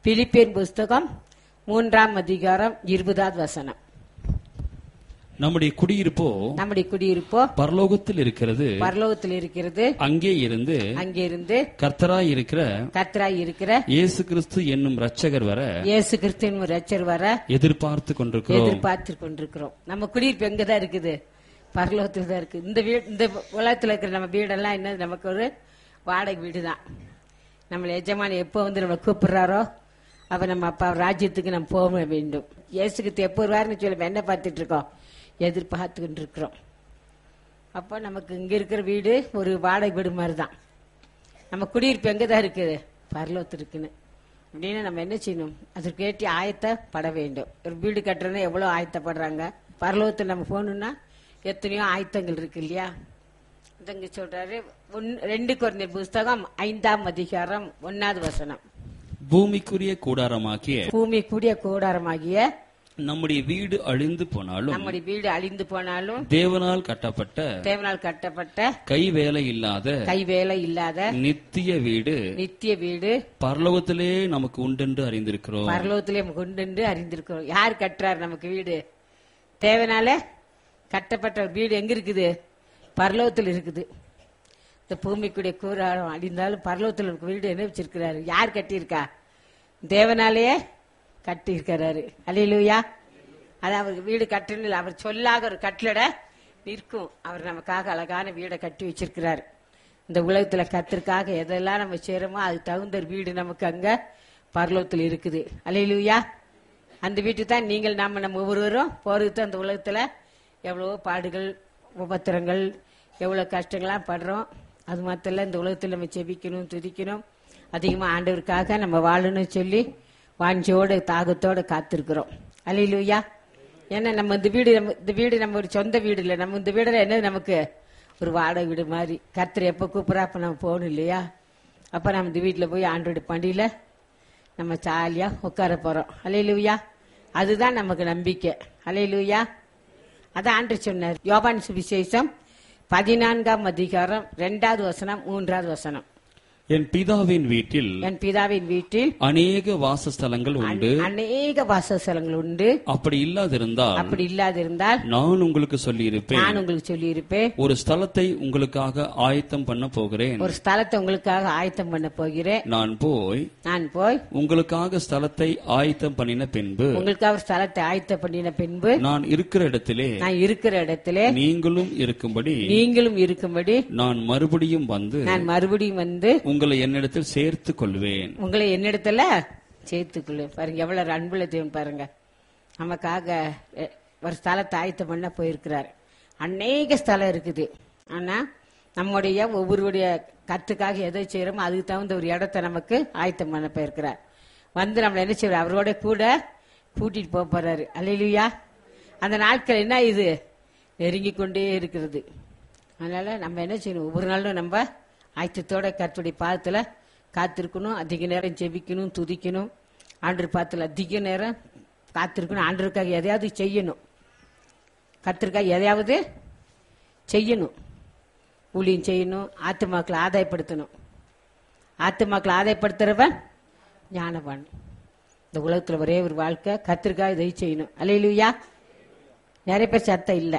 பிலிப்பியர் புஸ்தகம் 3ஆம் அதிகாரம் 20வது வசனம். நம்முடைய குடியிருப்போ பரலோகத்தில் இருக்கிறது. அங்கே இருந்து கர்த்தராய் இருக்கிற இயேசு கிறிஸ்து என்னும் இரட்சகர் வர எதிர்பார்த்து கொண்டிருக்கிறோம். நம்ம குடியிருப்பு எங்கதான் இருக்குது? பரலோகத்தில் தான் இருக்கு. இந்த உலகத்தில் இருக்கிற நம்ம வீடெல்லாம் என்ன, நமக்கு ஒரு வாடகை வீடு தான். நம்மளை எஜமானி எப்போ வந்து நம்ம கூப்பிடுறாரோ அப்ப நம்ம அப்பா ராஜ்யத்துக்கு நம்ம போக வேண்டும். இயேசுக்கு எப்போ வருவாருன்னு சொல்லி என்ன பார்த்துட்டு இருக்கோம், எதிர்பார்த்துக்கிட்டு இருக்கிறோம். அப்போ நமக்கு இங்க இருக்கிற வீடு ஒரு வாடகை வீடு மாதிரி தான். நம்ம குடியிருப்பு எங்கதான் இருக்குது? பரலோகத்தில் இருக்குன்னு அப்படின்னு நம்ம என்ன செய்யணும்? அதற்கு ஏற்றி ஆயத்தப்பட வேண்டும். ஒரு வீடு கட்டுறதுன்னா எவ்வளவு ஆயத்தப்படுறாங்க. பரலோகத்தில் நம்ம போகணும்னா எத்தனையோ ஆயத்தங்கள் இருக்கு இல்லையா? இதங்க சொல்றாரு 2 கொரிந்தியர் புஸ்தகம் 5ஆம் அதிகாரம் 1வது வசனம். பூமிக்குரிய கூடாரமாகிய நம்முடைய வீடு அழிந்து போனாலும் தேவனால் கட்டப்பட்ட கைவேலை இல்லாத நித்திய வீடு பரலோகத்திலே நமக்கு உண்டென்று அறிந்திருக்கிறோம். யார் கட்டுறார் நமக்கு வீடு? தேவனால கட்டப்பட்ட வீடு எங்க இருக்குது? பரலோகத்தில் இருக்குது. இந்த பூமிக்குடைய கூடாரம் அழிந்தாலும் பரலோகத்தில் நமக்கு வீடு என்ன வச்சிருக்கிறாரு? யார் கட்டியிருக்கா? தேவனாலேயே கட்டி இருக்கிறாரு. அல்லேலூயா. அது அவருக்கு வீடு கட்டணும், அவர் சொல்லாக ஒரு கட்டளட நிற்கும். அவர் நமக்காக அழகான வீடை கட்டி வச்சிருக்கிறார். இந்த உலகத்துல கத்திற்காக எதெல்லாம் நம்ம செய்யறோமோ அது தகுந்த வீடு நமக்கு அங்க பரலோகத்தில் இருக்குது. அல்லேலூயா. அந்த வீட்டுக்கு தான் நீங்கள் நம்ம ஒவ்வொருவரும் போறது. அந்த உலகத்துல எவ்வளவோ பாடுகள், உபத்திரங்கள், எவ்வளவு கஷ்டங்கள்லாம் படுறோம். அது மாத்திரம் இந்த உலகத்தில் நம்ம செபிக்கணும், துதிக்கணும், அதிகமா ஆண்டவருக்காக நம்ம வாழணும்னு சொல்லி வாஞ்சியோட தாகத்தோட காத்திருக்கிறோம். அல்லேலூயா. ஏன்னா நம்ம இந்த வீடு நம்ம ஒரு சொந்த வீடு இல்லை. நம்ம இந்த வீடுல என்ன, நமக்கு ஒரு வாடகை வீடு மாதிரி. கர்த்தர் எப்ப கூப்பிடா அப்ப நம்ம போகணும் இல்லையா? அப்ப நம்ம இந்த வீட்டுல போய் ஆண்டோட பண்டியில நம்ம ஜாலியா உட்கார போறோம். அல்லேலூயா. அதுதான் நமக்கு நம்பிக்கை. அல்லேலூயா. அதான் ஆண்டவர் சொன்னார். யோவான் சுவிசேஷம் 14ஆம் அதிகாரம் 2வது வசனம் 3வது வசனம். என் பிதாவின் வீட்டில் அநேக வாசஸ்தலங்கள் உண்டு. அப்படி இல்லாதிருந்தால் நான் உங்களுக்கு சொல்லியிருப்பேன். ஒரு ஸ்தலத்தை உங்களுக்காக ஆயத்தம் பண்ண போகிறேன். நான் போய் உங்களுக்காக ஸ்தலத்தை ஆயத்தம் பண்ணின பின்பு நான் இருக்கிற இடத்திலே நீங்களும் இருக்கும்படி நான் மறுபடியும் வந்து உங்களை என்னிடத்தில் சேர்த்துக் கொள்வேன். பாருங்க எவ்வளவு அன்புள்ள தேவன் பாருங்க. நமக்காக ஒரு ஸ்தலத்தை ஆயத்தம் பண்ண போயிருக்கிறார். அநேக ஸ்தலம் இருக்குது. ஆனா நம்முடைய ஒவ்வொருடைய கத்துக்காக எதை செய்யறோமோ அதுக்கு தகுந்த ஒரு இடத்தை நமக்கு ஆயத்தம் பண்ண போயிருக்கிறார். வந்து நம்மள என்ன செய்யறாரு? அவரோட கூட கூட்டிட்டு போறாரு. அல்லேலூயா. அந்த நாட்கள் என்ன, இது நெருங்கி கொண்டே இருக்கிறது. அதனால நம்ம என்ன செய்யணும்? ஒவ்வொரு நாளும் நம்ம ஆயத்தத்தோட கர்த்தருடைய பாதத்துல காத்திருக்கணும். அதிக நேரம் ஜெபிக்கணும், துதிக்கணும். ஆண்டவர் பாதத்துல அதிக நேரம் காத்திருக்கணும். ஆண்டவருக்காக எதையாவது செய்யணும். கர்த்தருக்காக எதையாவது செய்யணும். ஊழியம் செய்யணும். ஆத்துமாக்களை ஆதாயப்படுத்தணும். ஆத்துமாக்களை ஆதாயப்படுத்துறவன் ஞானவான். இந்த உலகத்துல ஒரே ஒரு வாழ்க்கை, கர்த்தருக்காக இதை செய்யணும். அல்லேலூயா. நிறைய பேர் சத்தம் இல்லை.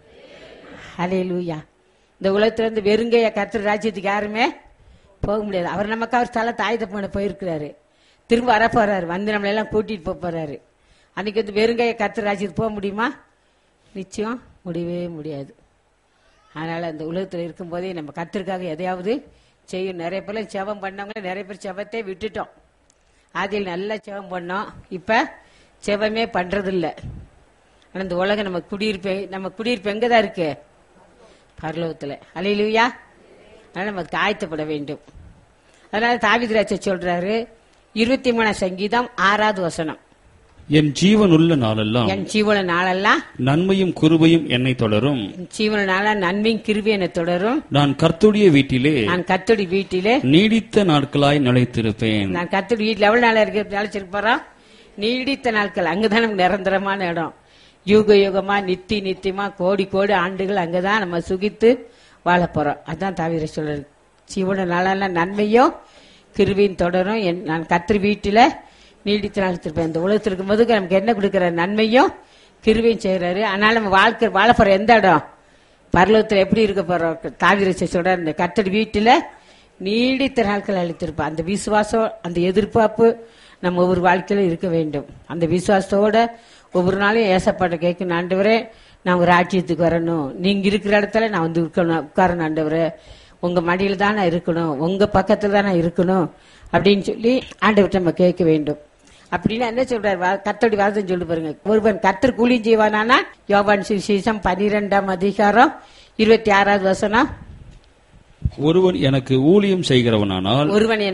அல்லேலூயா. இந்த உலகத்துல இருந்து வெறுங்கைய கர்த்தர் ராஜ்யத்துக்கு யாருமே போக முடியாது. அவர் நமக்கு அவர் ஸ்தலத்தை ஆயுதம் பண்ண போயிருக்கிறாரு. திரும்ப வர போறாரு. வந்து நம்மள எல்லாம் கூட்டிட்டு போறாரு. அன்னைக்கு வந்து வெறுங்கைய கர்த்தர் ராஜ்யத்துக்கு போக முடியுமா? நிச்சயம் முடியவே முடியாது. அதனால இந்த உலகத்துல இருக்கும் போதே நம்ம கர்த்தருக்காக எதையாவது செய்யும். நிறைய பேர் செவம் பண்ணவங்க, நிறைய பேர் செவத்தை விட்டுட்டோம். அதில் நல்லா செவம் பண்ணோம். இப்ப செவமே பண்றது இல்லை. ஆனா இந்த உலகம் நம்ம குடியிருப்பு எங்கதான் இருக்கு? பரலோகத்துல. அல்லேலூயா. அதனால நமக்கு ஆயத்தப்பட வேண்டும். அதனால தாவீது ராஜா சொல்றாரு 23ஆம் சங்கீதம் 6வது வசனம். என் ஜீவனுள்ள நாளெல்லாம் நன்மையும் கிருபையும் என்னை தொடரும். நன்மையும் கிருபையும் என்னை தொடரும். நான் கர்த்தருடைய வீட்டிலே நீடித்த நாட்களாய் நிலைத்திருப்பேன். நான் கர்த்தருடைய வீட்டில் எவ்வளவு நாளா நிலைச்சிருப்போம்? நீடித்த நாட்கள். அங்கதான் நமக்கு நிரந்தரமான இடம். யுக யுகமா நித்தியமா கோடி ஆண்டுகள் அங்கதான் நம்ம சுகித்து வாழ போறோம். அதான் தாவீது சொல்றாரு. ஜீவன நாளெல்லாம் நன்மையும் கிருபையும் தொடரும். நான் கர்த்தர் வீட்டில நீடித்து நாளித்திருப்பேன். இந்த உலகத்தில் இருக்கும்போது நமக்கு என்ன கொடுக்குற நன்மையும் கிருபையும் செய்யறாரு. அதனால நம்ம வாழ போற எந்த இடம் பரலோகத்தில் எப்படி இருக்க போறோம்? தாவீது சொல்றார், இந்த கர்த்தர் வீட்டுல நீடித்த நாட்கள் அளித்திருப்பார். அந்த விசுவாசம், அந்த எதிர்பார்ப்பு நம்ம ஒவ்வொரு வாழ்க்கையில இருக்க வேண்டும். அந்த விசுவாசத்தோட ஒவ்வொரு நாளையும் ஏசப்பாட்ட கேட்கணும், ஆண்டவரே நான் ஒரு ராஜ்யத்துக்கு வரணும், நீங்க இருக்கிற இடத்துல நான் வந்து உட்காரணும், ஆண்டவரே உங்க மடியில தான் நான் இருக்கணும், உங்க பக்கத்துல தான் நான் இருக்கணும் அப்படின்னு சொல்லி ஆண்டவர்கிட்ட நம்ம கேட்க வேண்டும். அப்படின்னு என்ன சொல்றாரு? கர்த்தருடைய வார்த்தைன்னு சொல்லி பாருங்க. ஒருவன் கர்த்தர் கூலி செய்வானா? யோவான் சுவிசேஷம் 12ஆம் அதிகாரம் 26வது வசனம். ஒருவன் எனக்கு ஊழியம் செய்கிறவனானால்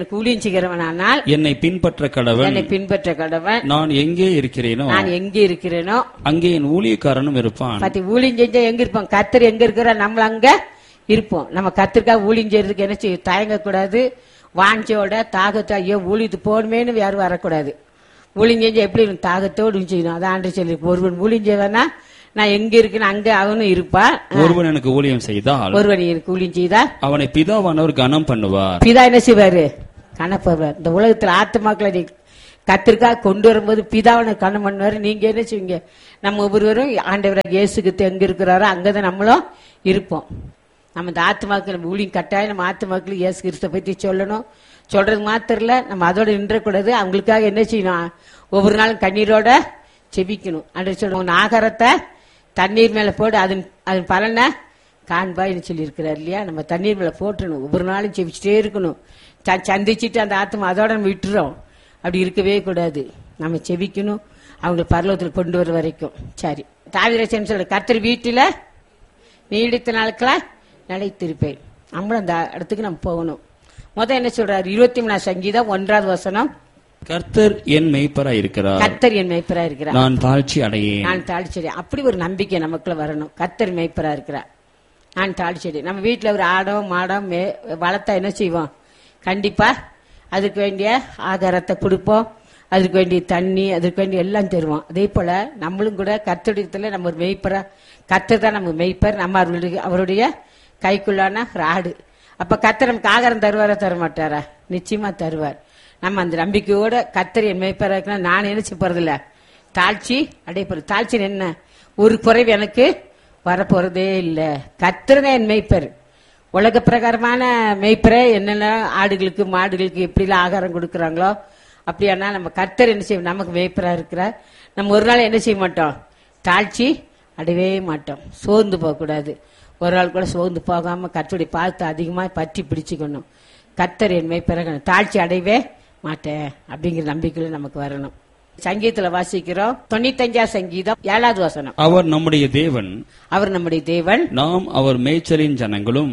என்னை பின்பற்ற கடவன். நான் எங்கே இருக்கிறேனோ அங்கே என் ஊழியக்காரனும் இருப்பான். ஊழியம் செஞ்சா எங்க இருப்போம்? கர்த்தர் எங்க இருக்கிற நம்ம அங்க இருப்போம். நம்ம கர்த்தருக்காக ஊழியம் செய்யறதுக்கு என்ன செய்ய தயங்க கூடாது. வாஞ்சோட தாகத்தோ ஐயோ ஊழியத்து போகணுமேனு யாரும் வரக்கூடாது. ஊழியம் செஞ்சா எப்படி தாகத்தோடு செய்யணும். அதான் ஆண்டு சொல்லி, ஒருவன் ஊழியம் செய்வானா நான் எங்க இருக்கேன் அங்க அவனும் இருப்பான். ஒருவன் எனக்கு ஊழியம் செய்தால் அவனை பிதாவானவர் கனம் பண்ணுவார். பிதா என்ன செய்வாரு? கனப்படுவார். இந்த உலகத்துல ஆத்துமாக்களை கத்திற்காக கொண்டு வரும்போது பிதாவனை கனம் பண்ணுவாரு. நீங்க என்ன செய்வீங்க? நம்ம ஒவ்வொருவரும் ஆண்டவராக இயேசுக்கு எங்க இருக்கிறாரோ அங்கதான் நம்மளும் இருப்போம். நம்ம இந்த ஆத்துமாக்கள் நம்ம ஊழியம் கட்டாயம் நம்ம ஆத்துமாக்கள் இயேசு கிறிஸ்துவை பத்தி சொல்லணும். சொல்றது மாத்திரம் இல்ல, நம்ம அதோட நின்றக்கூடாது. அவங்களுக்காக என்ன செய்யணும்? ஒவ்வொரு நாளும் கண்ணீரோட செபிக்கணும். அன்று சொல்லுவோம், ஆகாரத்தை தண்ணீர் மேல போடு அதன் பலனை காண்பாய்னு சொல்லி இருக்கிறார் இல்லையா? நம்ம தண்ணீர் மேல போட்டணும். ஒவ்வொரு நாளும் செபிச்சுட்டே இருக்கணும். சந்திச்சுட்டு அந்த ஆத்மா அதோட நம்ம விட்டுறோம். அப்படி இருக்கவே கூடாது. நம்ம செபிக்கணும், அவங்க பரலோகத்தில் கொண்டு வர வரைக்கும். சரி, தாவீது சொல்ற கர்த்தர் வீட்டுல நீடித்த நாட்களா நிலைத்திருப்பேன். நம்மளும் அந்த இடத்துக்கு நம்ம போகணும். முதல் என்ன சொல்றாரு? 23ஆம் சங்கீதம் 1வது வசனம். கர்த்தர் என் மேய்ப்பராய் இருக்கிறார், நான் தாழ்ச்சி அடையேன். அப்படி ஒரு நம்பிக்கை நமக்குள்ள வரணும். கர்த்தர் மேய்ப்பரா இருக்கிறார், நான் தாழ்ச்சி அடையேன். நம்ம வீட்டுல ஒரு ஆடோ மாடோ வளர்த்தா என்ன செய்வோம்? கண்டிப்பா அதுக்கு வேண்டிய ஆகாரத்தை கொடுப்போம், அதுக்கு வேண்டிய தண்ணி, அதுக்கு வேண்டிய எல்லாம் தருவோம். அதே போல நம்மளும் கூட கர்த்தருடைய நம்ம ஒரு மேய்ப்பரா, கர்த்தர் தான் நம்ம மேய்ப்பர், நம்ம அவருடைய கைக்குள்ளான ஒரு ஆடு. அப்ப கர்த்தர் நமக்கு ஆகாரம் தருவாரா தர மாட்டாரா? நிச்சயமா தருவார். நம்ம அந்த நம்பிக்கையோட கர்த்தர் என் மேய்ப்பரா இருக்கா, நான் நினைச்சு போறதில்ல, தாழ்ச்சி அடையப்போறது. தாழ்ச்சி என்ன? ஒரு குறைவு எனக்கு வரப்போறதே இல்லை. கர்த்தர் தான் என் மேய்ப்பர். உலக பிரகாரமான மேய்ப்பரை என்னென்ன ஆடுகளுக்கு மாடுகளுக்கு எப்படிலாம் ஆகாரம் கொடுக்குறாங்களோ அப்படியானா நம்ம கர்த்தர் என்ன செய்வோம்? நமக்கு மேய்ப்பரா இருக்கிறார். நம்ம ஒரு நாள் என்ன செய்ய மாட்டோம்? தாழ்ச்சி அடையவே மாட்டோம். சோர்ந்து போகக்கூடாது. ஒரு நாள் கூட சோர்ந்து போகாம கர்த்தருடைய பார்த்து அதிகமா பற்றி பிடிச்சுக்கணும். கர்த்தர் என் மேய்ப்பரை, தாழ்ச்சி அடையவே மாட்டேன் அப்படிங்கிற நம்பிக்கையில நமக்கு வரணும். சங்கீதத்துல வாசிக்கிறோம் 95ஆம் சங்கீதம் 7வது வசனம். அவர் நம்முடைய தேவன், நாம் அவர் மேய்ச்சலின் ஜனங்களும்,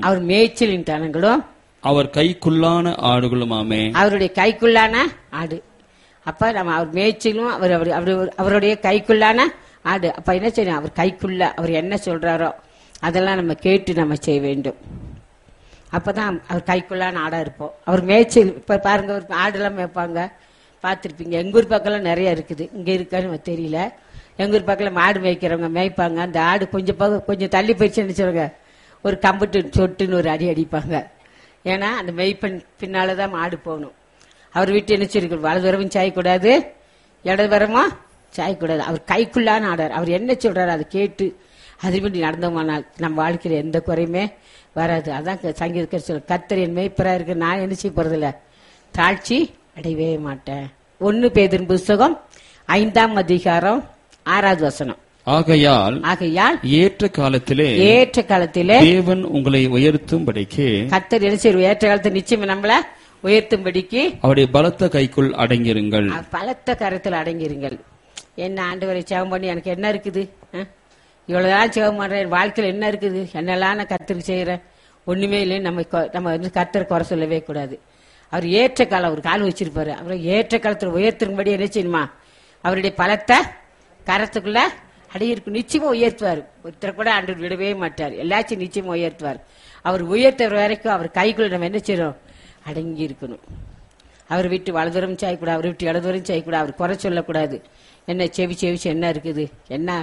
அவர் கைக்குள்ளான ஆடுகளுமாமே. அவருடைய கைக்குள்ளான ஆடு. அப்ப நம்ம அவர் மேய்ச்சலும் அவருடைய கைக்குள்ளான ஆடு. அப்ப என்ன செய்யணும்? அவர் கைக்குள்ள அவர் என்ன சொல்றாரோ அதெல்லாம் நம்ம கேட்டு நம்ம செய்ய வேண்டும். அப்பதான் அவர் கைக்குள்ளான ஆடா இருப்போம். அவர் மேய்ச்சல். இப்ப பாருங்க, ஒரு ஆடுலாம் மேய்ப்பாங்க, பார்த்துருப்பீங்க. எங்க ஊர் பக்கம்லாம் நிறைய இருக்குது. இங்க இருக்கான்னு தெரியல. எங்க ஊர் பக்கத்துல மாடு மேய்க்கிறவங்க மேய்ப்பாங்க. அந்த ஆடு கொஞ்சம் தள்ளி போயிடுச்சுன்னு சொல்லுங்க, ஒரு கம்புட்டு சொட்டுன்னு ஒரு அடி அடிப்பாங்க. ஏன்னா அந்த மேய்ப்பன் பின்னாலதான் மாடு போகணும். அவர் வீட்டு என்ன சொல்லிருக்க, வலதுவரமும் சாயக்கூடாது, இடதுவரமும் சாயக்கூடாது. அவர் கைக்குள்ளான ஆடார். அவர் என்ன சொல்றாரு அதை கேட்டு அதுபடி நடந்தோமானால் நம்ம வாழ்க்கையில எந்த குறையுமே வராது. அதான் சங்கீதக்காரர் சொல்ல, கர்த்தர் என் மேய்ப்பரா இருக்கு, நான் என்ன செய்ய போறதில்ல, தாழ்ச்சி அடையவே மாட்டேன். 1 பேதுரு புஸ்தகம் 5ஆம் அதிகாரம் 6வது வசனம். ஆகையால் ஏற்ற காலத்திலே தேவன் உங்களை உயர்த்தும்படிக்கு, கர்த்தர் என்ன செய்வார்? ஏற்ற காலத்தில் நிச்சயம் நம்மள உயர்த்தும்படிக்கு அவருடைய பலத்த கைக்குள் அடங்கிருங்கள். பலத்த கரத்தில் அடங்கிருங்கள். என்ன ஆண்டவரை சேவம் பண்ணி எனக்கு என்ன இருக்குது? இவ்வளவுதான் சேவம் பண்றேன், வாழ்க்கையில் என்ன இருக்குது? என்னெல்லாம் நான் கர்த்தருக்கு செய்யறேன்? ஒண்ணுமே இல்லைன்னு நம்ம கர்த்தரை குறை சொல்லவே கூடாது. அவர் ஏற்ற காலம் ஒரு காலம் வச்சிருப்பாரு. அவரை ஏற்ற காலத்தில் உயர்த்தும்படி என்ன செய்யணுமா? அவருடைய பலத்தை கரத்துக்குள்ள அடையிருக்கு. நிச்சயமா உயர்த்துவார். ஒருத்தரை கூட ஆண்டவர் விடவே மாட்டார். எல்லாச்சும் நிச்சயமா உயர்த்துவார். அவர் உயர்த்துற வரைக்கும் அவர் கைக்குள்ள நம்ம என்ன செய்யறோம்? அடங்கி இருக்கணும். அவர் விட்டு வலதுவரம் செய்யக்கூடாது, அவர் விட்டு இடதுவரம் செய்யக்கூடாது. அவர் குறை சொல்லக்கூடாது. என்ன செவிச்சு என்ன இருக்குது, என்ன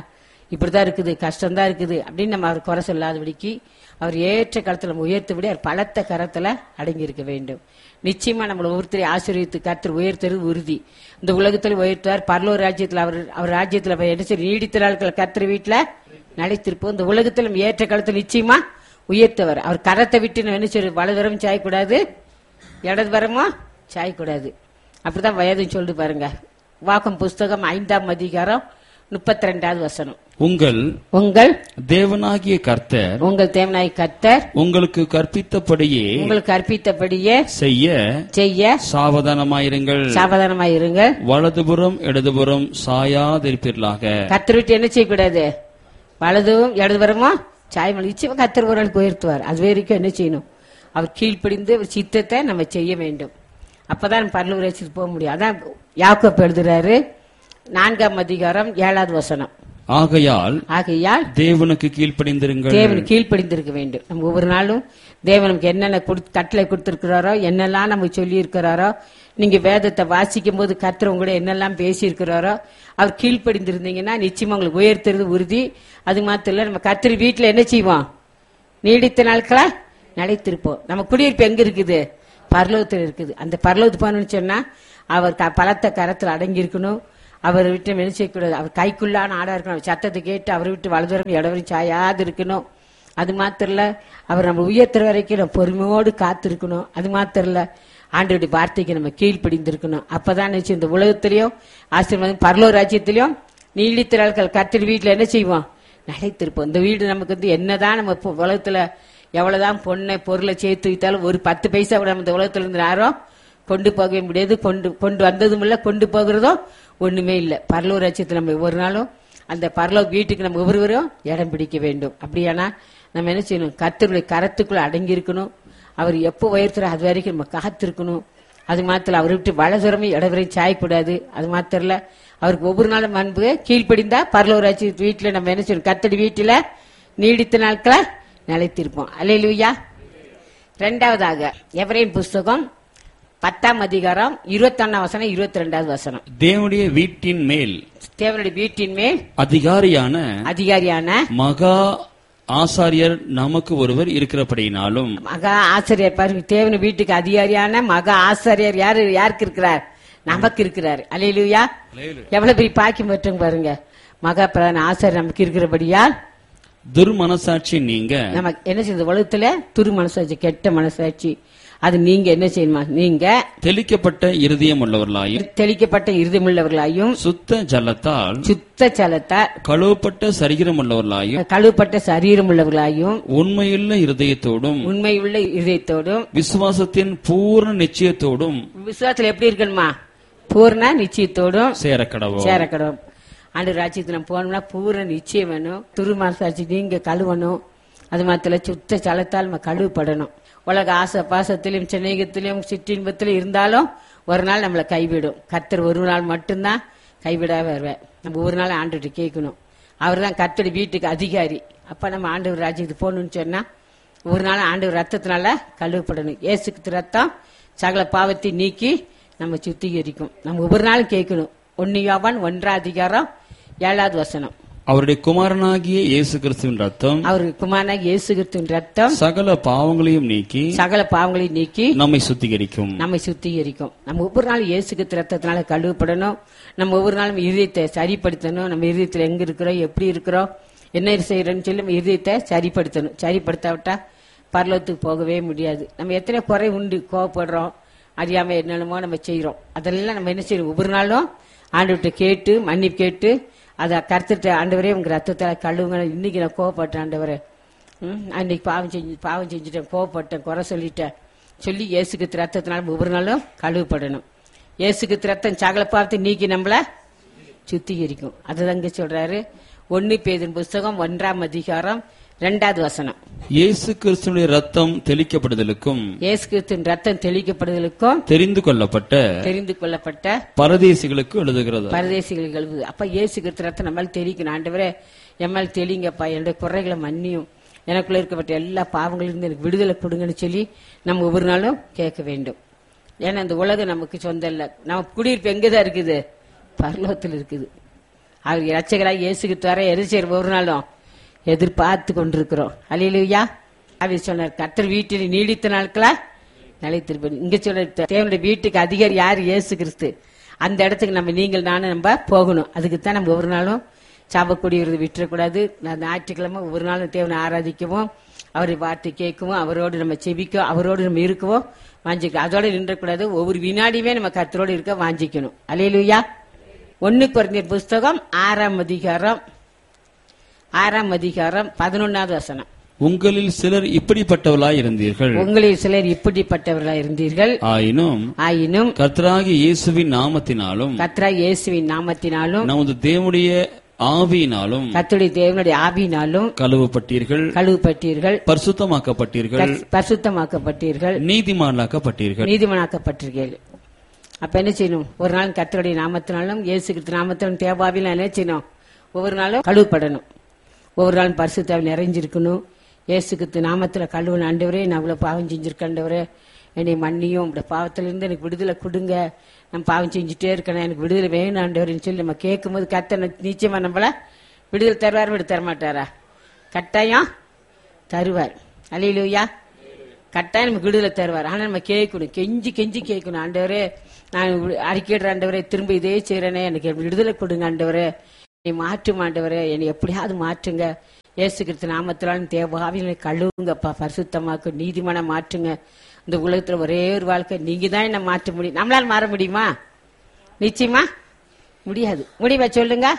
இப்படிதான் இருக்குது, கஷ்டம்தான் இருக்குது அப்படின்னு நம்ம அவர் குறை சொல்லாதபடிக்கு அவர் ஏற்ற காலத்துல நம்ம உயர்த்தபடி அவர் பலத்த கரத்துல அடங்கி இருக்க வேண்டும். நிச்சயமா நம்மளை ஒவ்வொருத்தரை ஆசீர்வதித்து கர்த்தர் உயர்த்துறது உறுதி. இந்த உலகத்துல உயர்த்துவார், பரலோக ராஜ்யத்துல அவர் ராஜ்யத்துல என்ன செய்ய நீடித்த நாட்கள் கர்த்தர் வீட்டுல நடைத்திருப்போம். இந்த உலகத்துல நம்ம ஏற்ற காலத்துல நிச்சயமா உயர்த்தவர். அவர் கரத்தை விட்டு நம்ம என்ன செய்ய வலதுவரம் சாயக்கூடாது, இடதுவரமும் சாயக்கூடாது. அப்படிதான் வேதம் சொல்லிட்டு பாருங்க. வாக்கம் புஸ்தகம் 5ஆம் அதிகாரம் 32வது வசனம். உங்கள் தேவனாகிய கர்த்தர் உங்களுக்கு கற்பித்தபடியே செய்ய சாவதானமாயிருங்கள். வலதுபுறம் இடதுபுறம் சாயாதிருப்பீர்களாக. கர்த்தர் விட்டு என்ன செய்யக்கூடாது, வலதும் இடதுபுறமும் சாயமல். நிச்சயமா கர்த்தர் ஒரு நாள் உயர்த்துவார். அது வரைக்கும் என்ன செய்யணும், அவர் கீழ்ப்படிந்து அவர் சித்தத்தை நம்ம செய்ய வேண்டும். அப்பதான் பரலோக ராஜ்யத்துக்கு போக முடியும். அதான் யாக்கோபு எழுதுறாரு 4ஆம் அதிகாரம் 7வது வசனம். ஆகையால் தேவனுக்கு கீழ்ப்படிந்திருங்கள். தேவனுக்கு கீழ்ப்படிந்திருக்க வேண்டும். நம்ம ஒவ்வொரு நாளும் தேவன் நமக்கு என்னென்ன கட்டளை கொடுத்திருக்கிறாரோ, என்னெல்லாம் நம்ம சொல்லி இருக்கிறாரோ, நீங்க வேதத்தை வாசிக்கும் போது கர்த்தர் உங்களோட என்னெல்லாம் பேசி இருக்கிறாரோ அவர் கீழ்ப்படிந்திருந்தீங்கன்னா நிச்சயமா உங்களுக்கு உயர்த்துறது உறுதி. அது மாத்திரம் இல்ல, நம்ம கர்த்தர் வீட்டுல என்ன செய்வோம், நீடித்த நாட்களா நிலைத்திருப்போம். நம்ம குடியிருப்பு எங்க இருக்குது, பரலோகத்தில் இருக்குது. அந்த பரலோகத்து போனோம்னு சொன்னா அவர் பலத்த கரத்தில் அடங்கி இருக்கணும். அவரை விட்டு என்ன செய்யக்கூடாது, அவர் கைக்குள்ளான ஆடா இருக்கணும். சத்தத்தை கேட்டு அவரை விட்டு வலதுவரம் இடவரும் சாயாது இருக்கணும். அது மாத்திரம் இல்ல, அவர் நம்ம உயர்த்துற வரைக்கும் நம்ம பொறுமையோடு காத்திருக்கணும். அது மாத்திரம் இல்ல, ஆண்டவருடைய வார்த்தைக்கு நம்ம கீழ்ப்படிந்திருக்கணும். அப்பதான் நினைச்சு இந்த உலகத்திலையும் ஆசீர்வாதம் பரலோக ராஜ்யத்திலையும் நீடித்த நாட்கள் கர்த்தர் வீட்டுல என்ன செய்வோம், நிலைத்திருப்போம். இந்த வீடு நமக்கு என்னதான் நம்ம உலகத்துல எவ்வளவுதான் பொருளை சேர்த்து வைத்தாலும் ஒரு 10 பைசா கூட நம்ம இந்த உலகத்துல இருந்து யாரும் கொண்டு போகவே முடியாது. கொண்டு வந்ததும் இல்ல, கொண்டு போகிறதும் ஒண்ணுமே இல்ல. பரலோக ராஜ்யத்துல நம்ம ஒவ்வொரு நாளும் அந்த பரலோக வீட்டுக்கு நம்ம ஒவ்வொருவரும் இடம் பிடிக்க வேண்டும். அப்படியானா நம்ம என்ன செய்யணும், கர்த்தருடைய கரத்துக்குள்ள அடங்கி இருக்கணும். அவர் எப்போ உயர்த்துற அது வரைக்கும் நம்ம காத்திருக்கணும். அது மாத்திரம் அவரை விட்டு வலதுரமே இடவரையும் சாயக்கூடாது. அது மாத்திரம் இல்ல, அவருக்கு ஒவ்வொரு நாளும் அன்பு கீழ்ப்படிந்தா பரலோக ராஜ்ய வீட்டுல நம்ம என்ன செய்யணும், கர்த்தருடைய வீட்டுல நீடித்த நாட்களை நிலைத்திருப்போம். அல்லேலூயா. 2வதாக எபிரேயர் புஸ்தகம் 10ஆம் அதிகாரம் 21ஆம் வசனம் 22வது வசனம். தேவனுடைய வீட்டின் மேல் அதிகாரியான மகா ஆசாரியர் நமக்கு ஒருவர் இருக்கிறபடினாலும். மகா ஆசாரியர் பாருங்க, தேவனுடைய வீட்டுக்கு அதிகாரியான மகா ஆசாரியர் யாருக்கு இருக்கிறார், நமக்கு இருக்கிறார். அல்லேலூயா. எவ்வளவு பெரிய பாக்கியம் பெற்றோம் பாருங்க. மகா பிரதான ஆசாரியர் நமக்கு இருக்கிறபடியால் துர்மனசாட்சி நீங்க நம்ம என்ன செய்யுது, உலகத்துல துர்மனசாட்சி கெட்ட மனசாட்சி அது நீங்க என்ன செய்யணுமா, நீங்க தெளிக்கப்பட்ட இருதயம் உள்ளவர்களாயும் சுத்த ஜலத்தால் கழுவப்பட்ட சரீரம் உள்ளவர்களாயும் உண்மையுள்ள இருதயத்தோடும் விசுவாசத்தின் பூர்ண நிச்சயத்தோடும். விசுவாசத்துல எப்படி இருக்கணுமா, பூர்ண நிச்சயத்தோடும் சேரக்கடவும். ஆண்டவர் ராஜ்யத்துல போனோம்னா பூர்ண நிச்சயம் வேணும். துருமனசாட்சி நீங்க கழுவணும். அது மாத்திர சுத்த ஜலத்தால் நம்ம கழுவப்படணும். உலக ஆசை பாசத்திலும் சிநேகத்திலும் சிற்றின்பத்திலும் இருந்தாலும் ஒரு நாள் நம்மளை கைவிடும். கர்த்தர் ஒரு நாள் மட்டும்தான் கைவிடாம வருவேன். நம்ம ஒரு நாள் ஆண்டவர்கிட்ட கேட்கணும். அவர் தான் கர்த்தருடைய வீட்டுக்கு அதிகாரி. அப்ப நம்ம ஆண்டவர் ராஜ்யத்துக்கு போகணும்னு சொன்னா ஒரு நாள் ஆண்டவர் ரத்தத்தினால கழுவப்படணும். இயேசுக்கு ரத்தம் சகல பாவத்தை நீக்கி நம்ம சுத்திகரிக்கும். நம்ம ஒவ்வொரு நாளும் கேட்கணும். 1 யோவான் 1ஆம் அதிகாரம் 7வது வசனம். அவருடைய குமாரனாகிய இயேசு கிறிஸ்துவின் ரத்தம் சகல பாவங்களையும் நீக்கி நம்மை சுத்திகரிக்கும். நம்ம ஒவ்வொரு நாள் இயேசு கிறிஸ்து ரத்தத்தினால கழுவப்படணும். நம்ம ஒவ்வொரு நாளும் இதயத்தை சரிப்படுத்தணும். நம்ம இதயத்துல எங்க இருக்கிறோம், எப்படி இருக்கிறோம், என்ன செய்யறோம்னு சொல்லி நம்ம இதயத்தை சரிப்படுத்தணும். சரிப்படுத்தாவிட்டா பரலோகத்துக்கு போகவே முடியாது. நம்ம எத்தனை குறை உண்டு, கோவப்படுறோம், அறியாம என்னென்னமோ நம்ம செய்யறோம். அதெல்லாம் நம்ம என்ன செய்யணும், ஒவ்வொரு நாளும் ஆண்டவர்கிட்ட கேட்டு மன்னிப்பு கேட்டு அதை கருத்துட்டு, ஆண்டவரே உங்க ரத்தத்தை கழுவுங்க, இன்னைக்கு நான் கோவப்பட்டேன் ஆண்டவரே, அன்னைக்கு பாவம் செஞ்சுட்டேன், கோவப்பட்டேன், குறை சொல்லிட்டேன் சொல்லி இயேசுக்கு ரத்தத்தினால ஒவ்வொரு நாளும் கழுவப்படணும். இயேசுக்கு ரத்தம் சகல பாவத்தை நீக்கி நம்மள சுத்திகரிக்கும். அதுதாங்க சொல்றாரு 1 பேதுரு புஸ்தகம் 1ஆம் அதிகாரம் 2வது வசனம். இயேசு கிறிஸ்துவின் ரத்தம் தெளிக்கப்படுதலுக்கும் தெரிந்து கொள்ளப்பட்ட பரதேசிகளுக்கு எழுதுகிறது. அப்ப இயேசு கிறிஸ்து ரத்தம் நம்மளால தெளிக்கணும். ஆண்டவரே எம்மால் தெளிங்கப்பா, என்னுடைய குறைகளை மன்னியும், எனக்குள்ள இருக்கப்பட்ட எல்லா பாவங்களிலிருந்து எனக்கு விடுதலை கொடுங்கன்னு சொல்லி நம்ம ஒவ்வொரு நாளும் கேட்க வேண்டும். ஏன்னா இந்த உலகம் நமக்கு சொந்தம் இல்ல. நம்ம குடியிருப்பு எங்கதான் இருக்குது, பரலோகத்தில் இருக்குது. அவர் இரட்சகராக இயேசுக்கு தர எரிச்சர் ஒரு நாளும் எதிர்பார்த்து கொண்டிருக்கிறோம். அல்லேலூயா. அவர் சொன்னார், கர்த்தர் வீட்டில் நீடித்த நாட்களா நிலைத்திருப்பேன். இங்க சொல்ற தேவனுடைய வீட்டுக்கு அதிகாரி யார்? இயேசு கிறிஸ்து. அந்த இடத்துக்கு நம்ம நீங்கள் நானும் நம்ம போகணும். அதுக்குத்தான் நம்ம ஒவ்வொரு நாளும் சாபக்கூடியது விட்டுறக்கூடாது. ஞாயிற்றுக்கிழமை ஒவ்வொரு நாளும் தேவனை ஆராதிக்கவும், அவருடைய வார்த்தை கேட்கவும், அவரோடு நம்ம செபிக்கவும், அவரோடு நம்ம இருக்கவும் வாஞ்சிக்கணும். அதோட நின்றக்கூடாது. ஒவ்வொரு வினாடியுமே நம்ம கர்த்தரோடு இருக்க வாஞ்சிக்கணும். அல்லேலூயா. 1 கொரிந்தியர் புஸ்தகம் 6ஆம் அதிகாரம் 11வது வசனம். உங்களில் சிலர் இப்படிப்பட்டவர்களாய் இருந்தீர்கள். உங்களில் சிலர் இப்படிப்பட்டவர்களாய் இருந்தீர்கள். ஆயினும் கர்த்தராகிய இயேசுவின் நாமத்தினாலும் நமது தேவனுடைய ஆவியினாலும் கர்த்தருடைய தேவனுடைய ஆவியினாலும் கழுவப்பட்டீர்கள், பரிசுத்தமாக்கப்பட்டீர்கள், நீதிமானாக்கப்பட்டீர்கள். அப்ப என்ன செய்யணும்? ஒரு நாள் கர்த்தருடைய நாமத்தினாலும் இயேசு கிறிஸ்து நாமத்தினாலும் தேவாவில என்ன செய்யணும்? ஒவ்வொரு நாளும் கழுவப்படணும். ஒவ்வொரு நாளும் பரிசுத்தாவில் நிறைஞ்சிருக்கணும். இயேசு கிறிஸ்து நாமத்துல கழுவன. ஆண்டவரே, நான் இவ்வளவு பாவம் செஞ்சிருக்கேன், ஆண்டவரே என்னை மன்னியும், உங்களோட பாவத்திலிருந்து எனக்கு விடுதலை கொடுங்க, நம்ம பாவம் செஞ்சுட்டே இருக்கேன், எனக்கு விடுதலை வேணும் ஆண்டவர்னு சொல்லி நம்ம கேட்கும் போது கர்த்தர் நிச்சயமா நம்மள விடுதலை தருவார். விடுதலை தரமாட்டாரா? கட்டாயம் தருவார். அல்லேலூயா. கட்டாயம் நமக்கு விடுதலை தருவார். ஆனா நம்ம கேட்கணும், கெஞ்சி கெஞ்சி கேட்கணும். ஆண்டவரே, நான் அறிக்கையிடுற ஆண்டவரே, திரும்ப இதே செய்யறேனே, எனக்கு விடுதலை கொடுங்க ஆண்டவரே, என்னை மாற்றும் ஆண்டவரே, என்னை எப்படியாவது மாற்றுங்க. இயேசு கிறிஸ்து நாமத்தினாலும் தேவாவிகளை கழுவுங்கப்பா, பரிசுத்தமாக்கு, நீதிமான மாற்றுங்க. இந்த உலகத்துல ஒரே ஒரு வாழ்க்கை நீங்க தான் என்ன மாற்ற முடியும். நம்மளால மாற முடியுமா? நிச்சயமா முடியாது. முடியுமா சொல்லுங்க?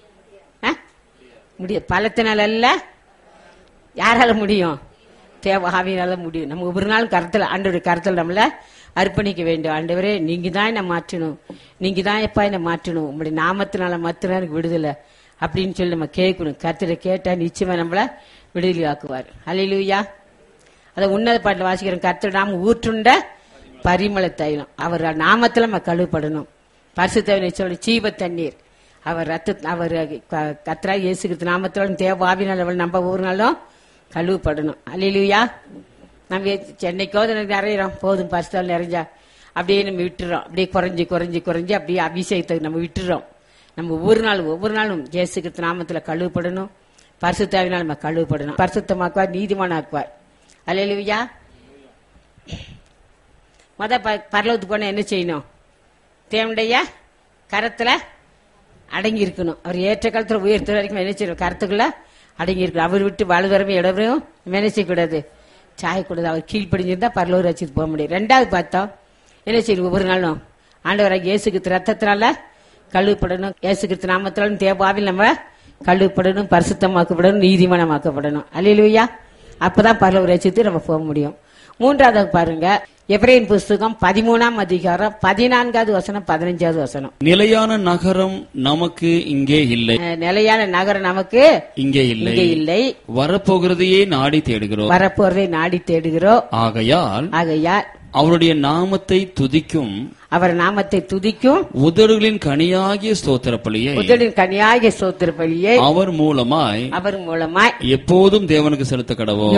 முடியாது. பலத்தினால அல்ல, யாரால முடியும்? தேவாவினால முடியும். நம்ம ஒவ்வொரு நாள் கருத்துல, ஆண்டவருடைய கருத்துல நம்மள அர்ப்பணிக்க வேண்டும். ஆண்டவரே, நீங்க தான் என்ன மாற்றணும், நீங்க தான் எப்பா என்ன மாற்றணும், உங்களுடைய நாமத்தினால மாத்திரம் எனக்கு விடுதலை அப்படின்னு சொல்லி நம்ம கேட்கணும். கர்த்தரை கேட்டா நிச்சயமா நம்மள விடுதலை ஆக்குவார். அல்லேலூயா. அதை உன்னத பாட்டில் வாசிக்கிறோம். கர்த்தர் நாம ஊற்றுண்ட பரிமள தைலம், அவர் நாமத்துல நம்ம கழுவப்படணும். பரிசுத்தவனை சொல்லி ஜீவ தண்ணீர், அவர் அவர் கர்த்தரா இயேசு கிறிஸ்து நாமத்தோட தேவாவினால் அவள் நம்ம ஒவ்வொரு நாளும் கழுவப்படணும். அல்லேலூயா. நம்ம சென்னைக்கோ நிறையிறோம், போதும் பரிசுத்தால் நிறைஞ்சா அப்படியே நம்ம விட்டுறோம். அப்படியே குறைஞ்சி குறைஞ்சி குறைஞ்சி அப்படியே அபிஷேகத்தை நம்ம விட்டுறோம். நம்ம ஒவ்வொரு நாளும் இயேசு கிறிஸ்து நாமத்துல கழுவப்படணும். பரிசுத்தாவினால் நம்ம கழுவப்படணும். பரிசுத்தமாக்குவார், நீதிமானாக்குவார். அல்லேலூயா. பரலோகத்துக்கு போனா என்ன செய்யணும்? தேவனுடைய கரத்துல அடங்கி இருக்கணும். அவர் ஏற்ற காலத்துல உயர்த்த வரைக்கும் என்ன செய்யணும்? கரத்துக்குள்ள அடங்கி இருக்கணும். அவர் விட்டு வலுதரமே இடவரையும் என்ன செய்யக்கூடாது? சாயக்கூடாது. அவர் கீழ்ப்படிஞ்சிருந்தா பரலோக ராஜ்யத்துக்கு போக முடியும். 2வது பார்த்தோம், என்ன செய்யணும்? ஒவ்வொரு நாளும் ஆண்டவராகிய இயேசு கிறிஸ்து ரத்தத்தினால கழுவப்படணும். இயேசு கிறிஸ்து நாமத்தினாலும் தேவாவில் நம்ம கழுவப்படணும், பரிசுத்தமாக்கப்படணும், நீதிமானமாக்கப்படணும். அல்லேலூயா. அப்பதான் பரலோக ராஜ்யத்துக்கு நம்ம போக முடியும். 3வது பாருங்க, எபிரேயர் புஸ்தகம் 13ஆம் அதிகாரம் 14வது வசனம் 15வது வசனம். நிலையான நகரம் நமக்கு இங்கே இல்லை. நிலையான நகரம் நமக்கு இங்கே இல்லை. வரப்போகிறதையே நாடி தேடுகிறோம். ஆகையால் அவருடைய நாமத்தை துதிக்கும், அவர் நாமத்தை துதிக்கும் உதடுகளின் கனியாகிய ஸ்தோத்திர பலியை அவர் மூலமாய் எப்போதும் தேவனுக்கு செலுத்த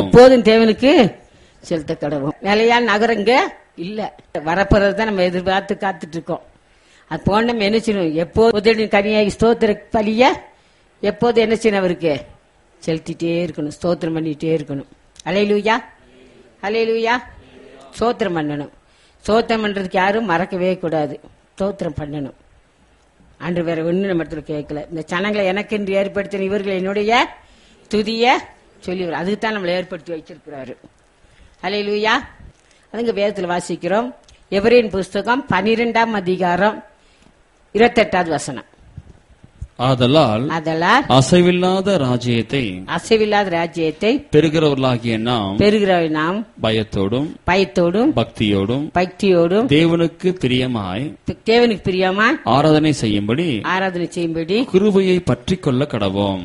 கடவோம். நிலையான நகரங்க இல்ல, வரப்போறதுதான் நம்ம எதிர்பார்த்து காத்துட்டு இருக்கோம். அது போன நம்ம என்ன செய்யணும்? எப்போது உதடுகளின் கனியாகி ஸ்தோத்திர பலிய எப்போது என்ன செய்யணும்? அவருக்கு செலுத்திட்டே இருக்கணும், ஸ்தோத்திரம் பண்ணிட்டே இருக்கணும். அல்லேலூயா. அல்லேலூயா. ஸ்தோத்திரம் பண்ணணும். ஸ்தோத்திரம் பண்றதுக்கு யாரும் மறக்கவே கூடாது. ஸ்தோத்திரம் பண்ணணும். அன்று வேற ஒண்ணு நம்ம இடத்துல கேட்கல. இந்த சனங்களை எனக்கு என்று ஏற்படுத்தின இவர்கள் என்னுடைய துதிய சொல்லி, அதுக்குத்தான் நம்மளை ஏற்படுத்தி வச்சிருக்கிறாரு. அல்லேலூயா. அதுங்க வேதத்தில் வாசிக்கிறோம். எபிரேயர் புஸ்தகம் 12ஆம் அதிகாரம் 28வது வசனம். ஆதலால் அசைவில்லாத ராஜ்யத்தை பெறுகிறவர்களாகிய நாம் பயத்தோடும் பக்தியோடும் தேவனுக்கு பிரியமாய் ஆராதனை செய்யும்படி கிருபையை பற்றிக் கொள்ள கடவோம்.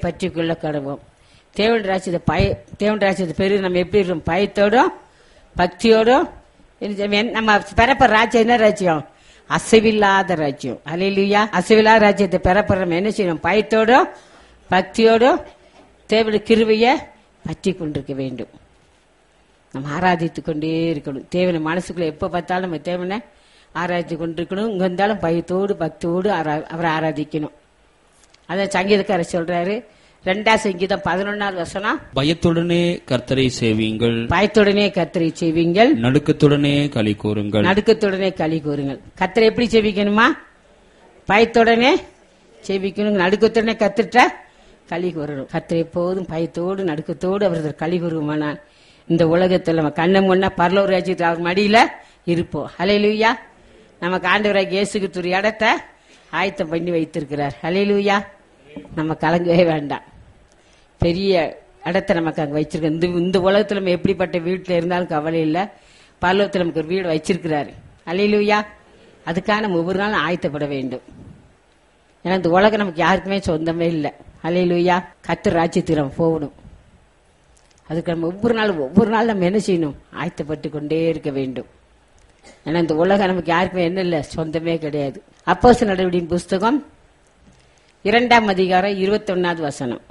தேவன் ராஜ்யத்தை பெரு நம்ம எப்படி இருக்கோம்? பயத்தோடும் பக்தியோடும். நம்ம பெறப்ப ராஜ்யம் என்ன ராஜ்யம்? அசைவில்லாத ராஜ்யம். அல்லேலூயா. அசைவில்லாத ராஜ்யத்தை பெறப்படுற என்ன செய்யணும்? பயத்தோடும் பக்தியோடும் தேவனுடைய கிருபையை பற்றி கொண்டிருக்க வேண்டும். நம்ம ஆராதித்து கொண்டே இருக்கணும். தேவனை மனசுக்குள்ள எப்ப பார்த்தாலும் நம்ம தேவனை ஆராதித்து கொண்டிருக்கணும். இங்க இருந்தாலும் பயத்தோடு பக்தியோடு அவரை ஆராதிக்கணும். அதான் சங்கீதக்காரர் சொல்றாரு, 2ஆம் சங்கீதம் 11வது வசனம், பயத்துடனே கர்த்தரை சேவியுங்கள், பயத்துடனே கர்த்தரை சேவியுங்கள், நடுக்கத்துடனே களி கூறுங்கள், நடுக்கத்துடனே களி கூறுங்கள். கர்த்தரை எப்படி சேவிக்கணுமா? பயத்துடனே சேவிக்கணும், நடுக்கத்துடனே கர்த்தர்ட்ட களி கூறணும். கர்த்தர் எப்போதும் பயத்தோடு நடுக்கத்தோடு அவரது களி கூறுமானால் இந்த உலகத்தில் நம்ம கண்ணம் முன்னா பரலோக ராஜ்யத்தில் அவர் மடியில இருப்போம். ஹல்லேலூயா. நமக்கு ஆண்டவராகிய இயேசு கிறிஸ்து ஒரு இடத்தை ஆயத்தம் பண்ணி வைத்திருக்கிறார். ஹல்லேலூயா. நம்ம கலங்கவே வேண்டாம். பெரிய இடத்தை நமக்கு அங்கே வச்சிருக்க. இந்த உலகத்தில் நம்ம எப்படிப்பட்ட வீட்டில் இருந்தாலும் கவலை இல்லை. பரலோகத்தில் நமக்கு ஒரு வீடு வச்சிருக்கிறாரு. ஹல்லேலூயா. அதுக்காக நம்ம ஒவ்வொரு நாளும் ஆயத்தப்பட வேண்டும். ஏன்னா இந்த உலகம் நமக்கு யாருக்குமே சொந்தமே இல்லை. ஹல்லேலூயா. கர்த்தர் ராஜ்யத்துக்கு நம்ம போகணும். அதுக்கு நம்ம ஒவ்வொரு நாள் நம்ம என்ன செய்யணும்? ஆயத்தப்பட்டு கொண்டே இருக்க வேண்டும். ஏன்னா இந்த உலகம் நமக்கு யாருக்குமே என்ன இல்லை, சொந்தமே கிடையாது. அப்போஸ்தலர் நடவடிக்கையின் புஸ்தகம் 2ஆம் அதிகாரம் 21வது வசனம்.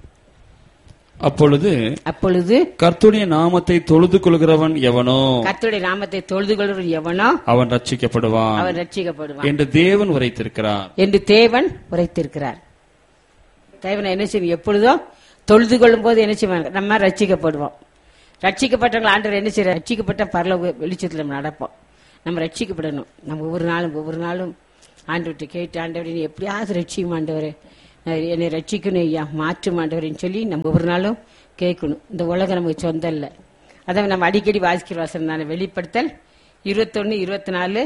அப்பொழுது கர்த்தருடைய நாமத்தை தொழுது கொள்கிறவன் எவனோ, கர்த்தருடைய நாமத்தை தொழுது கொள்கிறவன் எவனோ அவன் ரட்சிக்கப்படுவான் என்று தேவன் உரைத்திருக்கிறார். தேவன் என்ன செய்யும்? எப்பொழுதும் தொழுது கொள்ளும் போது என்ன செய்வாங்க? நம்ம ரட்சிக்கப்படுவோம். ரட்சிக்கப்பட்டவங்க ஆண்டவர் என்ன செய்யற? ரட்சிக்கப்பட்ட பரலோக வெளிச்சத்தில் நம்ம நடப்போம். நம்ம ரட்சிக்கப்படணும். நம்ம ஒவ்வொரு நாளும் ஆண்டவர்கிட்ட கேட்டு, ஆண்டவரே நீ எப்படியாவது ரட்சிக்கும் ஆண்டவரே, என்னை ரட்சிக்கணும் ஐயா, மாற்றும் ஆண்டவரேன்னு சொல்லி நம்ம ஒவ்வொரு நாளும் கேட்கணும். இந்த உலகம் நமக்கு சொந்தம் இல்லை. அதை நம்ம அடிக்கடி வாசிக்கிற வசனம் தானே வெளிப்படுத்தல் 21:24.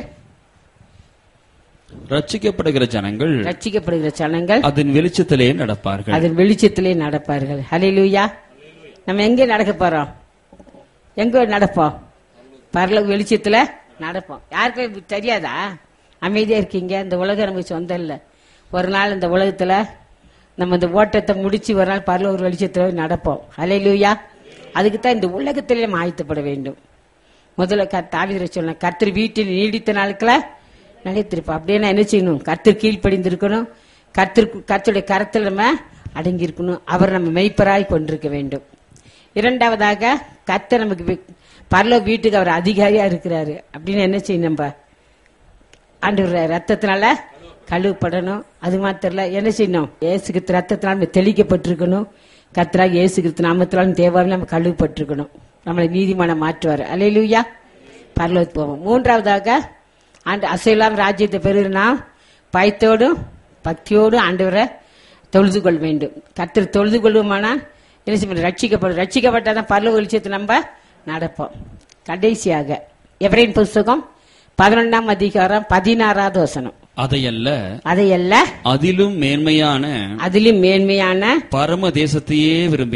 ரட்சிக்கப்படுகிற ஜனங்கள் அதன் வெளிச்சத்திலே நடப்பார்கள். ஹல்லேலூயா. நம்ம எங்கே நடக்க போறோம்? எங்க நடப்போம்? பரலோக வெளிச்சத்துல நடப்போம். யாருக்கும் தெரியாதா? அமைதியா இருக்கீங்க. இந்த உலகம் நமக்கு சொந்தம் இல்லை. ஒரு நாள் இந்த உலகத்துல நம்ம இந்த ஓட்டத்தை முடிச்சு ஒரு நாள் பரலோக வெளிச்சத்துல நடப்போம். ஹல்லேலூயா. அதுக்கு தான் இந்த உலகத்திலே நம்ம ஆயத்தப்பட வேண்டும். முதல்ல தாவீது சொன்ன, கர்த்தர் வீட்டில் நீடித்த நாட்கள நிலைத்திருப்போம். அப்படியே என்ன செய்யணும்? கர்த்தர் கீழ்ப்படிந்திருக்கணும். கர்த்தருடைய கரத்தில் நம்ம அடங்கி இருக்கணும். அவர் நம்ம மெய்ப்பராய் கொண்டிருக்க வேண்டும். இரண்டாவதாக, கர்த்தர் நமக்கு பரலோக வீட்டுக்கு அவர் அதிகாரியா இருக்கிறாரு. அப்படின்னு என்ன செய்யணும்? நம்ம ஆண்டவருடைய ரத்தத்தினால கழுவப்படணும். அது மாத்திரம் இல்ல, என்ன செய்யணும்? இயேசு கிறிஸ்து ரத்தத்தினால நம்ம தெளிக்கப்பட்டிருக்கணும். கர்த்தராகிய இயேசு கிறிஸ்து நாமத்தினாலும் தேவாவில் நம்ம கழுவப்பட்டிருக்கணும். நம்மளை நீதிமானம் மாற்றுவார். அல்லேலூயா. பரலோகத்துக்கு போவோம். மூன்றாவதாக, அசையெல்லாம் ராஜ்யத்தை பெறுனா பயத்தோடும் பக்தியோடும் ஆண்டவரை தொழுது கொள்ள வேண்டும். கர்த்தர் தொழுது கொள்வோமானா என்ன செய்ய? ரட்சிக்கப்பட்டாதான் பரலோக வெளிச்சத்தை நம்ம நடப்போம். கடைசியாக எபிரேயர் புஸ்தகம் 11ஆம் அதிகாரம் 16வது வசனம். அதையல்ல அதிலும் மேன்மையான பரம தேசத்தையே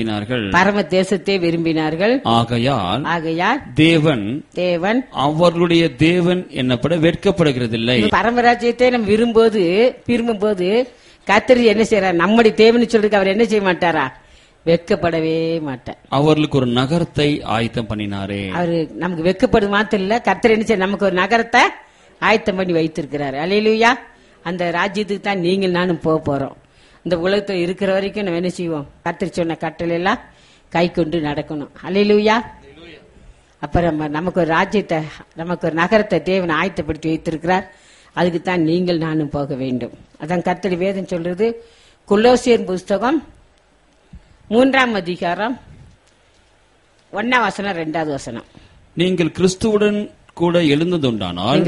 விரும்பினார்கள். ஆகையால் தேவன் அவர்களுடைய தேவன் என்னப்பட வெட்கப்படுகிறதில்லை. பரமராஜ்யத்தை நம்ம விரும்பும்போது கர்த்தர் என்ன செய்யறார்? நம்முடைய தேவன் சொல்றதுக்கு அவர் என்ன செய்ய மாட்டாரா? வெட்கப்படவே மாட்டார். அவர்களுக்கு ஒரு நகரத்தை ஆயத்தம் பண்ணினாரே. அவரு நமக்கு வெட்கப்படும் மாத்திரம் இல்ல, கர்த்தர் என்ன செய்ய? நமக்கு ஒரு நகரத்தை ஆயத்தம் பண்ணி வைத்திருக்கிறாரு. அல்லேலூயா. அந்த ராஜ்யத்துக்கு தான் நீங்கள் நானும் போறோம். இந்த உலகத்தில் இருக்கிற வரைக்கும் நம்ம என்ன செய்வோம்? கர்த்தர் சொன்ன கட்டளை எல்லாம் கை கொண்டு நடக்கணும். அல்லேலூயா. அப்புறம் நமக்கு ஒரு ராஜ்யத்தை, நமக்கு ஒரு நகரத்தை தேவன் ஆயத்தப்படுத்தி வைத்திருக்கிறார். அதுக்கு தான் நீங்கள் நானும் போக வேண்டும். அதான் கர்த்தர் வேதம் சொல்றது. கொலோசியர் புஸ்தகம் 3ஆம் அதிகாரம் 1ஆம் வசனம் 2வது வசனம். நீங்கள் கிறிஸ்துவுடன் கூட எழுந்ததுண்டானால்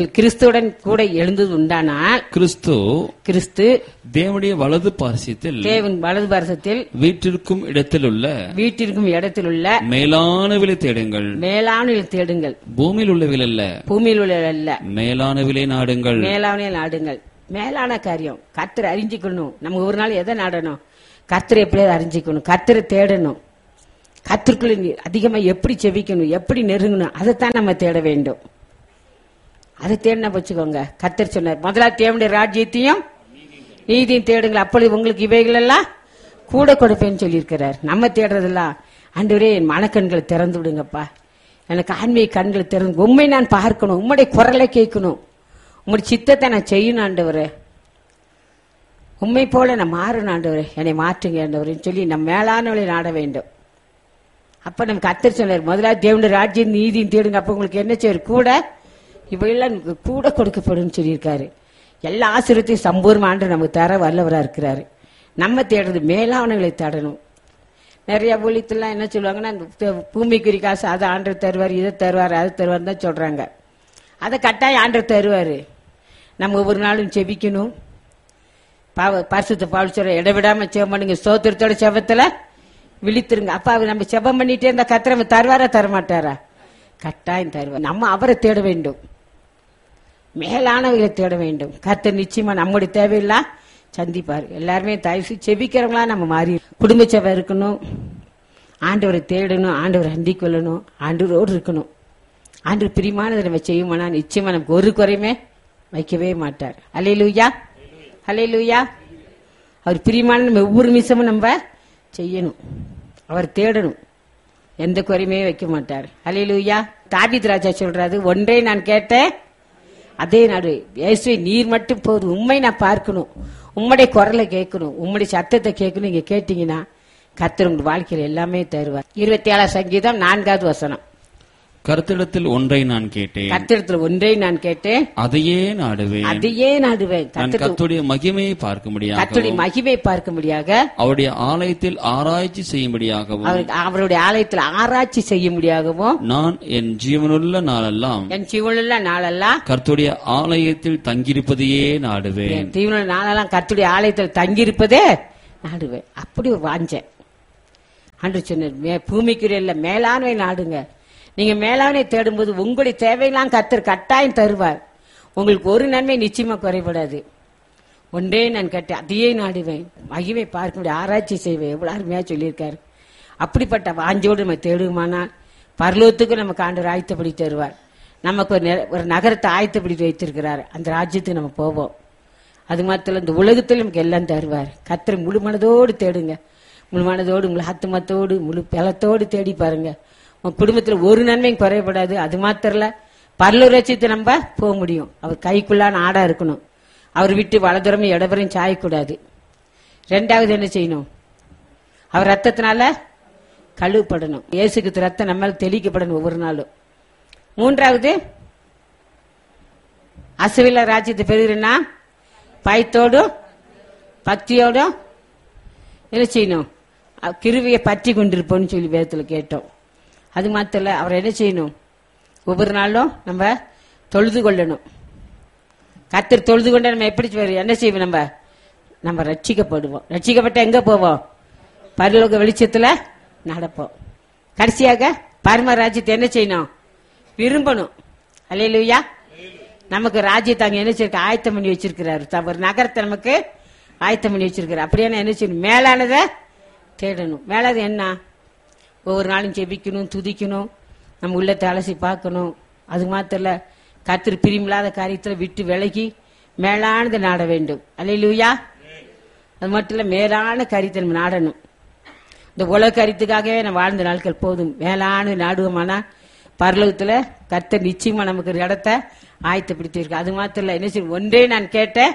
கிறிஸ்து தேவனுடைய வலது பாரசத்தில் வீட்டிற்கும் இடத்திலுள்ள மேலானவிலை தேடுங்கள். பூமியில் உள்ளவில்லை அல்ல, மேலானவிலை நாடுங்கள். மேலான காரியம் கர்த்தரை அறிஞ்சிக்கணும். நம்ம ஒரு நாள் எதை நாடணும்? கர்த்தரை எப்படியாவது அறிஞ்சிக்கணும். கர்த்தரை தேடணும். கர்த்தருக்குள்ள அதிகமா எப்படி செவிக்கணும், எப்படி நெருங்கணும், அதைத்தான் நம்ம தேட வேண்டும். அதை தேடினா வச்சுக்கோங்க. கர்த்தர் சொன்னார், முதலாவது தேவனுடைய ராஜ்யத்தையும் நீதியும் தேடுங்கள், அப்பொழுது உங்களுக்கு இவைகள் எல்லாம் கூட கொடுப்பேன்னு சொல்லியிருக்கிறார். நம்ம தேடுறதெல்லாம், ஆண்டவரே என் மனக்கண்களை திறந்து விடுங்கப்பா, எனக்கு ஆன்மீக கண்களை திறந்து, உண்மை நான் பார்க்கணும், உம்முடைய குரலை கேட்கணும், உங்களுடைய சித்தத்தை நான் செய்யணும் ஆண்டவரே, உண்மை போல நான் மாறணும் ஆண்டவரே, என்னை மாற்றுங்க ஆண்டவரேன்னு சொல்லி நம்ம மேலானவளை நாட வேண்டும். அப்ப நம்ம கர்த்தர் சொன்னார், முதலாவது தேவனுடைய ராஜ்யம் நீதியும் தேடுங்க, அப்ப உங்களுக்கு என்ன செய்வார்? கூட இவையெல்லாம் கூட கொடுக்கப்படும் சொல்லியிருக்காரு. எல்லா ஆசீர்வாதத்தையும் சம்பூர்ண ஆண்டு நமக்கு தர வல்லவரா இருக்கிறாரு. நம்ம தேடுறது மேலானவங்களை தேடணும். நிறைய ஊழியத்துலாம் என்ன சொல்லுவாங்கன்னா, பூமிக்குரிய காசு அதை ஆண்டவர் தருவார், இதை தருவார், அது தருவார் தான் சொல்றாங்க. அதை கட்டாயம் ஆண்டவர் தருவார். நம்ம ஒவ்வொரு நாளும் செபிக்கணும். பரிசுத்த பவுல் சொல்ற, இடைவிடாம செபம் பண்ணுங்க, ஸ்தோத்திரத்தோட செபத்துல விழித்திருங்க. அப்ப அவர் நம்ம செபம் பண்ணிட்டே இருந்தா கர்த்தர் தருவாரா தரமாட்டாரா? கட்டாயம் தருவார். நம்ம அவரை தேட வேண்டும், மேலானவர்களை தேட வேண்டும். கர்த்தர் நிச்சயமா நம்முடைய தேவையில்லாம் சந்திப்பார். எல்லாருமே தயவு செபிக்கிறவங்களா நம்ம மாறி குடும்ப சேவை இருக்கணும், ஆண்டவரை தேடணும், ஆண்டவரை அண்டிக் கொள்ளணும், ஆண்டவரோடு இருக்கணும். ஆண்டவர் பிரியமானதை நம்ம செய்யுமானா நிச்சயமா நமக்கு ஒரு குறையுமே வைக்கவே மாட்டார். அல்லேலூயா, அல்லேலூயா. அவர் பிரியமான நம்ம ஒவ்வொரு நிமிஷமும் நம்ம செய்யணும், அவர் தேடணும், எந்த குறையுமே வைக்க மாட்டார். அல்லேலூயா. தாவீது ராஜா சொல்றாரு, ஒன்றே நான் கேட்டேன் அதே நாடு, இயேசுவே நீர் மட்டும் போதும், உண்மை நான் பார்க்கணும், உம்முடைய குரலை கேட்கணும், உம்முடைய சத்தத்தை கேட்கணும். நீங்க கேட்டீங்கன்னா கர்த்தர் உங்க வாழ்க்கையில் எல்லாமே தருவார். 27 சங்கீதம் 4வது வசனம். கர்த்தரிடத்தில் ஒன்றை நான் கேட்டேன், கர்த்தரிடத்தில் ஒன்றை நான் கேட்டேன், அதையே நாடுவேன், அதையே நாடுவேன். கர்த்தருடைய மகிமையை பார்க்கும்படியாக, கர்த்தருடைய மகிமையை பார்க்கும்படியாக, அவருடைய ஆலயத்தில் ஆராய்ச்சி செய்யும்படியாகவும், அவருடைய ஆலயத்தில் ஆராய்ச்சி செய்யும்படியாகவும், நான் என் ஜீவனுள்ள நாளெல்லாம், என் ஜீவனுள்ள நாளெல்லாம் கர்த்தருடைய ஆலயத்தில் தங்கியிருப்பதையே நாடுவேன். ஜீவனுள்ள நாளெல்லாம் கர்த்தருடைய ஆலயத்தில் தங்கியிருப்பதே நாடுவேன். அப்படி ஒரு வாஞ்சேன். அன்று சொன்ன பூமிக்குரிய மேலானவை நாடுங்க. நீங்க மேலானவை தேடும்போது உங்களுடைய தேவையெல்லாம் கர்த்தர் கட்டாயம் தருவார். உங்களுக்கு ஒரு நன்மை நிச்சயமா குறைபடாது. ஒன்றே நான் கேட்டேன் அதையே நாடுவேன், மகிமை பார்க்க முடியும், ஆராய்ச்சி செய்வேன். எவ்வளவு அருமையா சொல்லியிருக்காரு. அப்படிப்பட்ட வாஞ்சோடு நம்ம தேடுமானால் பரலோகத்துக்கு நமக்கு ஆண்டவர் ஆயத்தப்படி தருவார். நமக்கு ஒரு நகரத்தை ஆயத்தப்படி வைத்திருக்கிறார். அந்த ராஜ்யத்துக்கு நம்ம போவோம். அது மாத்திரம் இந்த உலகத்தில் நமக்கு எல்லாம் தருவார். கர்த்தரை முழு மனதோடு தேடுங்க, முழு மனதோடு, முழு ஆத்துமத்தோடு, முழு பலத்தோடு தேடி பாருங்க. உங்க குடும்பத்தில் ஒரு நன்மையும் குறையப்படாது. அது மாத்திரல பரலோக ராஜ்யத்தை நம்ம போக முடியும். அவர் கைக்குள்ளான ஆடா இருக்கணும். அவர் விட்டு வலதுறமும் இடதுபுறம் சாயக்கூடாது. 2வது என்ன செய்யணும்? அவர் ரத்தத்தினால கழுவப்படணும். இயேசுக்கு ரத்தம் நம்ம தெளிக்கப்படணும் ஒவ்வொரு நாளும். 3வது அசுவில ராஜ்யத்தை பெறுகிறேன்னா பயத்தோடும் பக்தியோடும் என்ன செய்யணும்? கிருவியை பற்றி கொண்டிருப்போம்னு சொல்லி வேதத்துல கேட்டோம். அது மாத்திர அவர் என்ன செய்யணும்? ஒவ்வொரு நாளும் நம்ம தொழுது கொள்ளணும். கர்த்தர் தொழுது கொண்ட நம்ம எப்படி என்ன செய்வோம்? நம்ம ரட்சிக்கப்படுவோம். ரட்சிக்கப்பட்ட எங்க போவோம்? பரலோக வெளிச்சத்துல நடப்போம். கடைசியாக பரம ராஜ்யத்தை என்ன செய்யணும்? விரும்பணும். அல்லேலூயா. நமக்கு ராஜ்யத்தை அங்க என்ன செய்ய ஆயத்தம் பண்ணி வச்சிருக்கிறாரு. ஒரு நகரத்தை நமக்கு ஆயத்தம் பண்ணி வச்சிருக்கிறார். அப்படியே என்ன செய்யணும்? மேலானதை தேடணும். மேலானது என்ன? ஒவ்வொரு நாளும் ஜெபிக்கணும், துதிக்கணும், நம்ம உள்ளத்தை அலசி பார்க்கணும். அது மாத்திர கர்த்தர் பிரியமில்லாத காரியத்துல விட்டு விலகி மேலானதை நாட வேண்டும். அல்லேலூயா. அது மட்டும் இல்ல, மேலான காரியத்தை நம்ம நாடணும். இந்த உலக காரியத்துக்காகவே நம்ம வாழ்ந்த நாட்கள் போதும். மேலான நாடுவோமானா பரலோகத்துல கர்த்தர் நிச்சயமா நமக்கு ஒரு இடத்தை ஆயத்தப்படுத்தியிருக்கு. அது மாத்திரம் இல்ல, என்ன செய்யும்? ஒன்றே நான் கேட்டேன்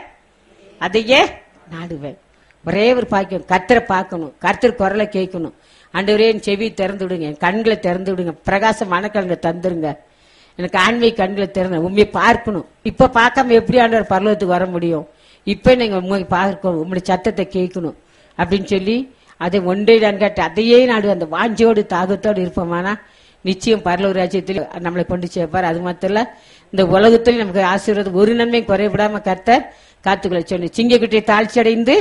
அதையே நாடுவேன். ஒரே ஒரு பாக்கியம், கர்த்தரை பார்க்கணும், கர்த்தர் குரலை கேட்கணும். ஆண்டவரே என் செவி திறந்து விடுங்க, என் கண்களை திறந்து விடுங்க, பிரகாசமான கண்களை தந்துருங்க, எனக்கு ஆன்மீக கண்களை திறந்து உண்மையை பார்க்கணும். இப்ப பார்க்காம எப்படி ஆண்டவர் பரலோகத்துக்கு வர முடியும்? இப்ப நீங்க உண்மை பார்க்கணும், உங்களுடைய சத்தத்தை கேட்கணும் அப்படின்னு சொல்லி அதை ஒன்றே நான் கேட்டேன் அதையே நாடு. அந்த வாஞ்சோடு தாகத்தோடு இருப்போமானா நிச்சயம் பரலோக ராஜ்யத்தில் நம்மளை கொண்டு சேர்ப்பார். அது மாத்திரம் இந்த உலகத்தில் நமக்கு ஆசீர்வாதம் ஒரு நன்மையும் குறைவிடாம கர்த்தர் காத்துக்களை சொல்லி சிங்கக்குட்டியை தாழ்ச்சி அடைந்து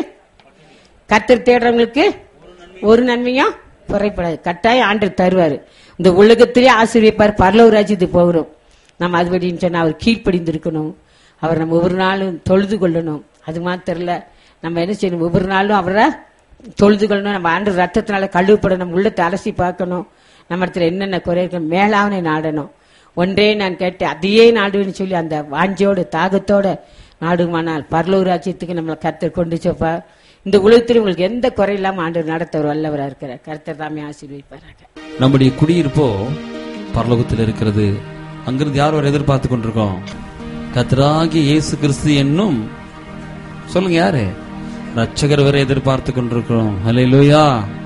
கர்த்தர் தேடுறவங்களுக்கு ஒரு நன்மையும் குறைப்படாது. கட்டாயம் ஆண்டவர் தருவாரு. இந்த உலகத்திலே ஆசீர்வதிப்பார். பரலோக ராஜ்யத்துக்கு போகிறோம் நம்ம அதுபடின்னு சொன்னா அவர் கீழ்ப்படிந்திருக்கணும். அவர் நம்ம ஒவ்வொரு நாளும் தொழுது கொள்ளணும். அது மாத்திரம் இல்ல, நம்ம என்ன செய்யணும்? ஒவ்வொரு நாளும் அவரை தொழுது கொள்ளணும். நம்ம ஆண்டு ரத்தத்தினால கழுவப்படணும், உள்ளத்தை அலசி பார்க்கணும், நம்ம இடத்துல என்னென்ன குறை இருக்கு, மேலாவனை நாடணும். ஒன்றே நான் கேட்டேன் அதையே நாடுன்னு சொல்லி அந்த வாஞ்சோட தாகத்தோட நாடுமானால் பரலோக ராஜ்யத்துக்கு நம்மளை கர்த்தர் கொண்டு சேர்ப்பார். இந்த உலகத்தில் உங்களுக்கு எந்த குறை இல்லாம ஆண்டவர் நடத்தவர் வல்லவராக இருக்கிறார். கர்த்தர் தாமே ஆசீர்வதிப்பாராக. நம்முடைய குடியிருப்போ பரலோகத்தில் இருக்கிறது. அங்கிருந்து யார் வரை எதிர்பார்த்து கொண்டிருக்கோம்? கர்த்தராகிய இயேசு கிறிஸ்து என்னும் சொல்லுங்க யாரு? ரட்சகர் வரை எதிர்பார்த்து கொண்டிருக்கிறோம். அல்லேலூயா.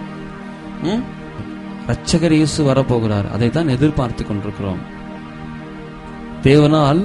ரட்சகர் இயேசு வரப்போகிறார், அதை தான் எதிர்பார்த்து கொண்டிருக்கிறோம். தேவனால்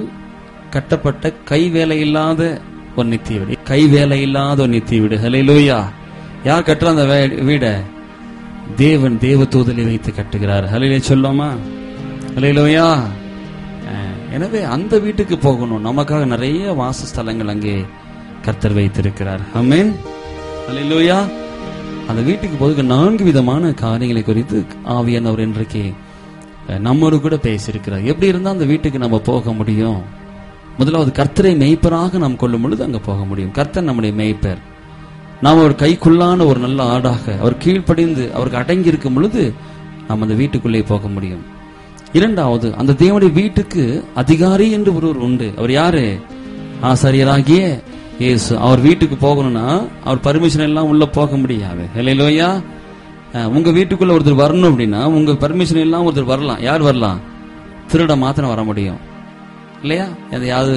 கட்டப்பட்ட கைவேலை இல்லாத ஒரு நித்திய வீடு, கைவேலை இல்லாத ஒரு நித்திய வீடு. ஹல்லேலூயா. யார் கட்டுற அந்த வீட? தேவன் தேவ தூதலை வைத்து கட்டுகிறார். ஹல்லேலூயா சொல்லாமா? ஹல்லேலூயா. எனவே அந்த வீட்டுக்கு போகணும். நமக்காக நிறைய வாசஸ்தலங்கள் அங்கே கர்த்தர் வைத்திருக்கிறார். ஆமென். ஹல்லேலூயா. அந்த வீட்டுக்கு போக 4 விதமான காரியங்களை குறித்து ஆவியானவர் இன்றைக்கு நம்மோடு கூட பேசியிருக்கிறார். எப்படி இருந்தா அந்த வீட்டுக்கு நம்ம போக முடியும்? முதலாவது, கர்த்தரை மேய்ப்பராக நாம் கொள்ளும் பொழுது அங்க போக முடியும். கர்த்தர் நம்முடைய மேய்ப்பர். நாம் அவர் கைக்குள்ளான ஒரு நல்ல ஆடாக அவர் கீழ்ப்படிந்து அவருக்கு அடங்கி இருக்கும் பொழுது நாம் அந்த வீட்டுக்குள்ளே போக முடியும். இரண்டாவது, அந்த தேவனுடைய வீட்டுக்கு அதிகாரி என்று ஒருவர் உண்டு. அவர் யாரு? ஆசாரியராகிய இயேசு. அவர் வீட்டுக்கு போகணும்னா அவர் பர்மிஷன் எல்லாம் உள்ள போக முடியாது. ஹல்லேலூயா. உங்க வீட்டுக்குள்ள ஒருத்தர் வரணும் அப்படின்னா உங்க பர்மிஷன் எல்லாம் ஒருத்தர் வரலாம். யார் வரலாம்? திருட மாத்திரம் வர முடியும் இல்லையா? எதையாவது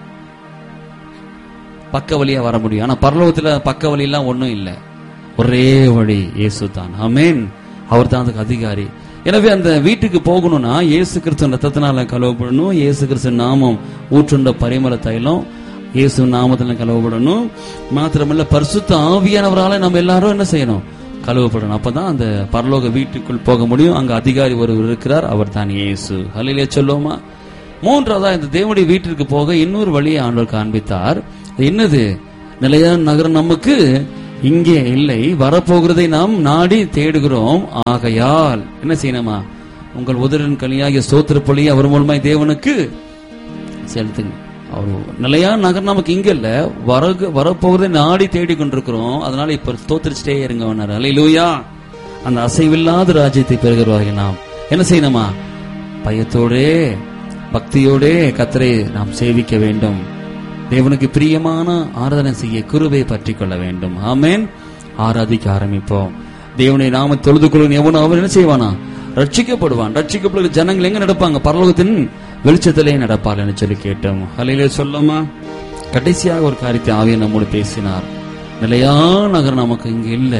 பக்க வழியா வர முடியும். ஆனா பரலோகத்துல பக்க வழி எல்லாம் ஒன்னும் இல்லை. ஒரே வழி இயேசு தான். ஆமென். அவர் தான் அதுக்கு அதிகாரி. எனவே அந்த வீட்டுக்கு போகணும்னா இயேசு கிறிஸ்து ரத்தத்தினால கழுவப்படணும். இயேசு கிறிஸ்து நாமம் ஊற்றுண்ட பரிமள தைலம் இயேசு நாமத்துல கழுவப்படணும். மாத்திரமல்ல பரிசுத்த ஆவியானவரால நம்ம எல்லாரும் என்ன செய்யணும்? கழுவப்படணும். அப்பதான் அந்த பரலோக வீட்டுக்குள் போக முடியும். அங்க அதிகாரி ஒருவர் இருக்கிறார். அவர் தான் இயேசு. ஹல்லேலூயா சொல்லுவோமா? மூன்றாவதா, இந்த தேவனுடைய வீட்டிற்கு போக இன்னொரு வழியை ஆண்டவர் காண்பித்தார். என்னது? நிலையான நகரம் நமக்கு இங்கே இல்லை, வரப்போகிறதை நாம் நாடி தேடுகிறோம். ஆகையால் என்ன செய்யணுமா? உங்கள் உதரின் கனியாகிய ஸ்தோத்திர பலியை அவர் மூலமாய் தேவனுக்கு செலுத்துங்க. அவர் நிலையான நகரம் நமக்கு இங்க இல்ல, வரப்போகிறதை நாடி தேடி கொண்டிருக்கிறோம். அதனால இப்ப ஸ்தோத்திரிச்சிட்டே இருங்க. ஹல்லேலூயா. அந்த அசைவில்லாத ராஜ்யத்தை பெறுகிறவர்கள் நாம் என்ன செய்யணுமா? பயத்தோடே பக்தியோடே கர்த்தரை நாம் சேவிக்க வேண்டும். தேவனுக்கு பிரியமான ஆராதனை செய்ய கிருபையை பற்றி கொள்ள வேண்டும். ஆமென். ஆராதிக்க ஆரம்பிப்போம். தேவனை நாம தொழுது கொள்ளும் எவனும் அவர் என்ன செய்வானா? ரட்சிக்கப்படுவான். ரட்சிக்கப்படுகிற ஜனங்கள் எங்க நடப்பாங்க? பரலோகத்தின் வெளிச்சத்திலே நடப்பார் என்று சொல்லி கேட்டோம். ஹல்லேலூயா சொல்லுமா? கடைசியாக ஒரு காரியத்தை ஆவியானவர் நம்மோடு பேசினார். நிலையான நகரம் நமக்கு இங்க இல்ல.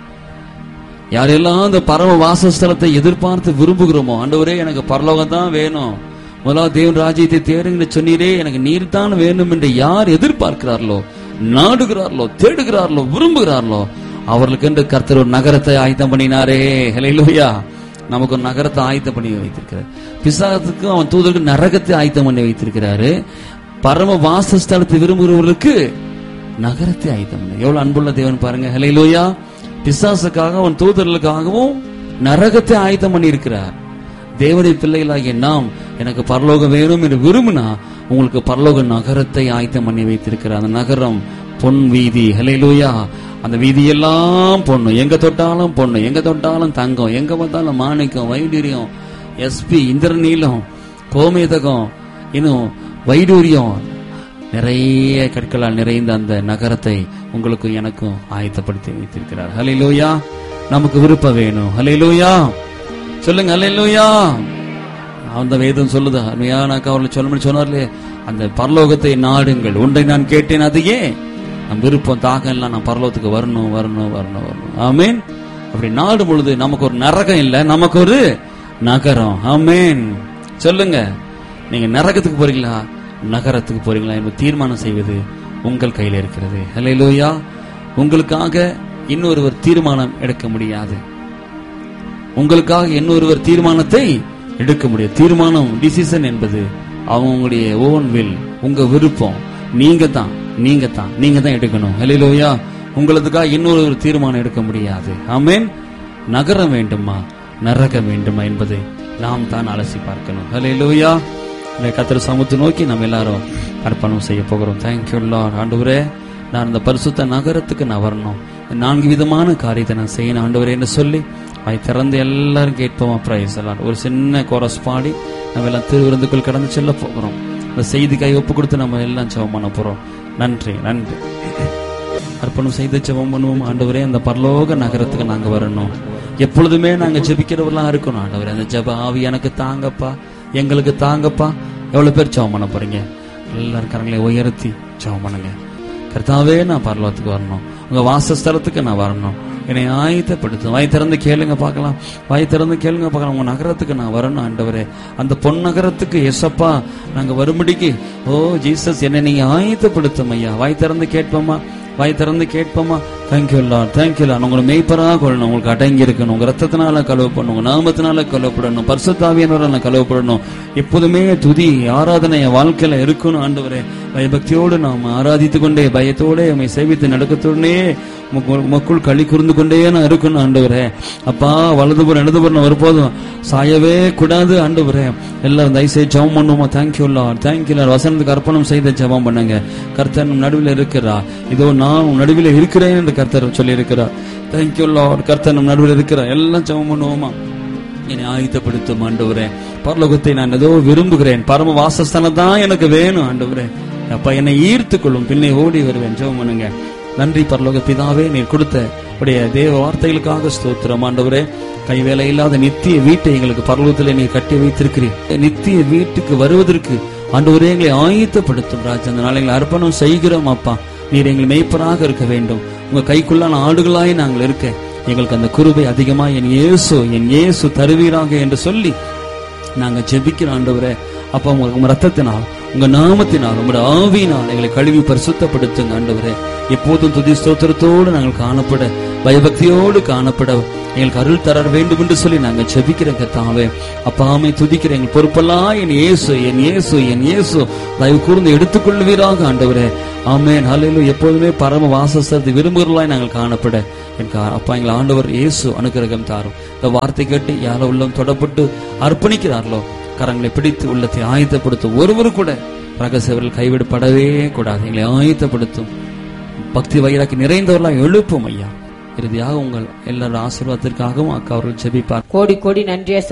யாரெல்லாம் அந்த பரம வாசஸ்தலத்தை எதிர்பார்த்து விரும்புகிறோமோ, ஆண்டவரே எனக்கு பரலோகம் தான் வேணும், முதலாவது தேவன் ராஜ்யத்தை தேடுங்க சொன்னீரே, எனக்கு நீர் தான் வேணும் என்று யார் எதிர்பார்க்கிறார்களோ, நாடுகிறார்களோ, தேடுகிறார்களோ, விரும்புகிறார்களோ, அவர்களுக்கு என்று கர்த்தர் ஒரு நகரத்தை ஆயத்தம் பண்ணினாரே. ஹல்லேலூயா. நமக்கு ஒரு நகரத்தை ஆயத்தம் பண்ணி வைத்திருக்கிறார். பிசாசுக்கு அவன் தூதருக்கு நரகத்தை ஆயத்தம் பண்ணி வைத்திருக்கிறாரு. பரம வாசஸ்தலத்தை விரும்புகிறவர்களுக்கு நகரத்தை ஆயத்தம் பண்ணி. எவ்வளவு அன்புள்ள தேவன் பாருங்க. ஹல்லேலூயா. பிசாசுக்காக அவன் தூதர்களுக்காகவும் நரகத்தை ஆயத்தம் பண்ணி இருக்கிறார். தேவனுடைய பிள்ளைகளாகிய நாம் எனக்கு பரலோகம் வேணும் என்று விரும்பினா உங்களுக்கு பரலோக நகரத்தை ஆயத்தம் பண்ணி வைத்திருக்கிறார். அந்த நகரம் பொன் வீதி. ஹல்லேலூயா. அந்த வீதியெல்லாம் பொண்ணு, எங்க தொட்டாலும் பொண்ணு, எங்க தொட்டாலும் தங்கம், எங்க பார்த்தாலும் மாணிக்கம், வைடூரியம், எஸ்பி, இந்திரநீலம், கோமேதகம், இன்னும் வைடூரியம், நிறைய கற்களால் நிறைந்த அந்த நகரத்தை உங்களுக்கு எனக்கும் ஆயத்தப்படுத்தி வைத்திருக்கிறார். ஹல்லேலூயா. நமக்கு விருப்பம் வேணும். ஹல்லேலூயா சொல்லுங்க. ஹல்லேலூயா. அந்த வேதம் சொல்லுது. அவர்கள் சொல்ல சொன்னார்லே, அந்த பரலோகத்தை நாடுங்கள், ஒன்றை நான் கேட்டேன், அதையே நம் விருப்பம் தாகம் எல்லாம் நான் பரலோகத்துக்கு வரணும் வரணும் வரணும் வரணும். ஆமேன். அப்படி நாடும் பொழுது நமக்கு ஒரு நரகம் இல்ல, நமக்கு ஒரு நகரம். ஆமேன். சொல்லுங்க. நீங்க நரகத்துக்கு போறீங்களா, நகரத்துக்கு போறீங்களா என்று தீர்மானம் செய்வது உங்கள் கையில் இருக்கிறது. ஹல்லேலூயா. உங்களுக்காக இன்னொருவர் தீர்மானம் எடுக்க முடியாது. உங்களுக்காக இன்னொருவர் தீர்மானத்தை எடுக்க முடியாது. தீர்மானம், டிசிஷன் என்பது அவங்களுடைய ஓன் வில், உங்க விருப்பம். நீங்க தான் எடுக்கணும். ஹல்லேலூயா. உங்களுக்காக இன்னொரு தீர்மானம் எடுக்க முடியாது. ஆமென். நகரம் வேண்டுமா, நரகம் வேண்டுமா என்பதை நாம் தான் அலசி பார்க்கணும். ஹல்லேலூயா. கர்த்தர் சமூகத்தை நோக்கி நம்ம எல்லாரும் அர்ப்பணம் செய்ய போகிறோம். Thank you Lord. ஆண்டவரே, நான் இந்த பரிசுத்த நகரத்துக்கு நான் வரணும், 4 விதமான காரியத்தை நான் செய்யணும் ஆண்டவரே என்று சொல்லி அதை திறந்து எல்லாரும் கேட்போமா? பிரைஸ் எல்லாம் ஒரு சின்ன கோரஸ் பாடி நம்ம எல்லாம் திருவிருந்துக்குள் கடந்து செல்ல போகிறோம். இந்த செய்திக்காய் ஒப்பு கொடுத்து நம்ம எல்லாம் ஜெபம் பண்ண போறோம். நன்றி நன்றி. அர்ப்பணம் செய்து ஜெபம் பண்ணுவோம். ஆண்டவரே, அந்த பரலோக நகரத்துக்கு நாங்க வரணும். எப்பொழுதுமே நாங்க ஜெபிக்கிறவர்களா இருக்கணும். ஆண்டவரே, அந்த ஜெப ஆவி எனக்கு தாங்கப்பா, எங்களுக்கு தாங்கப்பா. எவ்வளவு பேர் ஜெபம் பண்ண போறீங்க? எல்லாரும் கரங்களை உயர்த்தி ஜெபம் பண்ணுங்க. கர்த்தாவே, நான் பரலோகத்துக்கு வரணும், உங்க வாசஸ்தலத்துக்கு நான் வரணும், என்னை ஆயத்தப்படுத்தும். வாய் திறந்து கேளுங்க பார்க்கலாம். வாய் திறந்து கேளுங்க பார்க்கலாம். உங்க நகரத்துக்கு நான் வரணும் ஆண்டவரே. அந்த பொன் நகரத்துக்கு எசப்பா நாங்க வரும்படிக்கு ஓ ஜீசஸ் என்னை நீங்க ஆயத்தப்படுத்தும் ஐயா. வாய் திறந்து கேட்போமா? வாய் திறந்து கேட்போமா? Thank you Lord, thank you Lord. உங்களை மெய்ப்பராக கொள்ளணும், உங்களுக்கு அடங்கி இருக்கணும், உங்க ரத்தத்தினால கழுவப்படணும், உங்க நாமத்தினால கழுவப்படணும், பரிசுத்தாவியானவரால கழுவப்படணும். எப்போதுமே துதி ஆராதனை வாழ்க்கையில இருக்கணும் ஆண்டவரே. பயபக்தியோடு நாம் ஆராதித்துக் கொண்டே, பயத்தோட உம்மை சேவித்து நடக்கத்தோடனே மக்கள் களி கூர்ந்து கொண்டே நான் இருக்கணும் ஆண்டவரே. அப்பா, வலதுபுறம் இடதுபுறம் ஒருபோதும் சாயவே கூடாது ஆண்டவரே. எல்லாரும் தயவுசெய்து ஜெபம் பண்ணுவோமா? Thank you Lord, thank you Lord. வசனத்துக்கு அர்ப்பணம் செய்த ஜெபம் பண்ணுங்க. கர்த்தர் நடுவில் இருக்கிறார். இதோ நான் நடுவில் இருக்கிறேன் என்று கர்த்தர் சொல்லி இருக்கிறார். Thank you Lord. கர்த்தர் நம் நடுவில் இருக்கிறார். எல்லாம் ஜெபம் பண்ணுவோமா? என்னை ஆயத்தப்படுத்தும் ஆண்டவரே. பரலோகத்தை நான் ஏதோ விரும்புகிறேன், பரம வாசஸ்தானம் தான் எனக்கு வேணும் ஆண்டவரே. அப்பா, என்னை ஈர்த்துக் கொள்ளும், பின்னே ஓடி வருவேன். ஜெபம் பண்ணுங்க. நன்றி பரலோக பிதாவே, நீர் கொடுத்த உடைய தேவ வார்த்தைகளுக்காக ஸ்தோத்திரம் ஆண்டவரே. கைவேலை இல்லாத நித்திய வீட்டை எங்களுக்கு பரலோகத்திலே நீர் கட்டி வைத்திருக்கிறீர். நித்திய வீட்டுக்கு வருவதற்கு ஆண்டவரே எங்களை ஆயத்தப்படுத்தும் ராஜா. அந்த நாளை எங்களை அர்ப்பணம் செய்கிறோம் அப்பா. நீர் எங்களை மெய்ப்பராக இருக்க வேண்டும். உங்க கைக்குள்ளான ஆடுகளாய் நாங்கள் இருக்க எங்களுக்கு அந்த கிருபை அதிகமாக என் இயேசு தருவீராக என்று சொல்லி நாங்கள் ஜெபிக்கிறோம் ஆண்டவரே. அப்பா, உங்க ரத்தத்தினால், உங்க நாமத்தினால், உங்களோட ஆவியினால் எங்களை கழுவி பரிசுத்தப்படுத்துங்க ஆண்டவரே. எப்போதும் துதி ஸ்தோத்திரத்தோடு நாங்கள் காணப்பட, பயபக்தியோடு காணப்பட எங்களுக்கு அருள் தர வேண்டும் என்று சொல்லி நாங்கள் ஜெபிக்கிறோம் கர்த்தாவே. அப்பாமை துதிக்கிற எங்கள் பொறுப்பெல்லாம் என் இயேசு தயவு கூர்ந்து எடுத்துக்கொள்வீராக ஆண்டவரே. ஆமென், ஹல்லேலூயா. எப்போதுமே பரம வாசஸ்தலத்தை விரும்புகிறவர்களாய் நாங்கள் காணப்பட எனக்கு அப்பா எங்கள் ஆண்டவர் இயேசு அனுக்கிரகம் தாரும். இந்த வார்த்தை கேட்டு யாரோ உள்ளம் தொடப்பட்டு அர்ப்பணிக்கிறார்களோ கரங்களை பிடித்து உள்ளத்தை ஆயத்தப்படுத்தும். ஒருவரு கூட ரகசியவர்கள் கைவிடப்படவே கூடாது. எங்களை ஆயத்தப்படுத்தும். பக்தி வைராக்கி நிறைந்தவர்களாக எழுப்பும் ஐயா. இறுதியாக உங்கள் எல்லாரும் ஆசீர்வாதத்திற்காகவும் அக்கா அவர்கள் ஜெபிப்பார். கோடி கோடி நன்றி.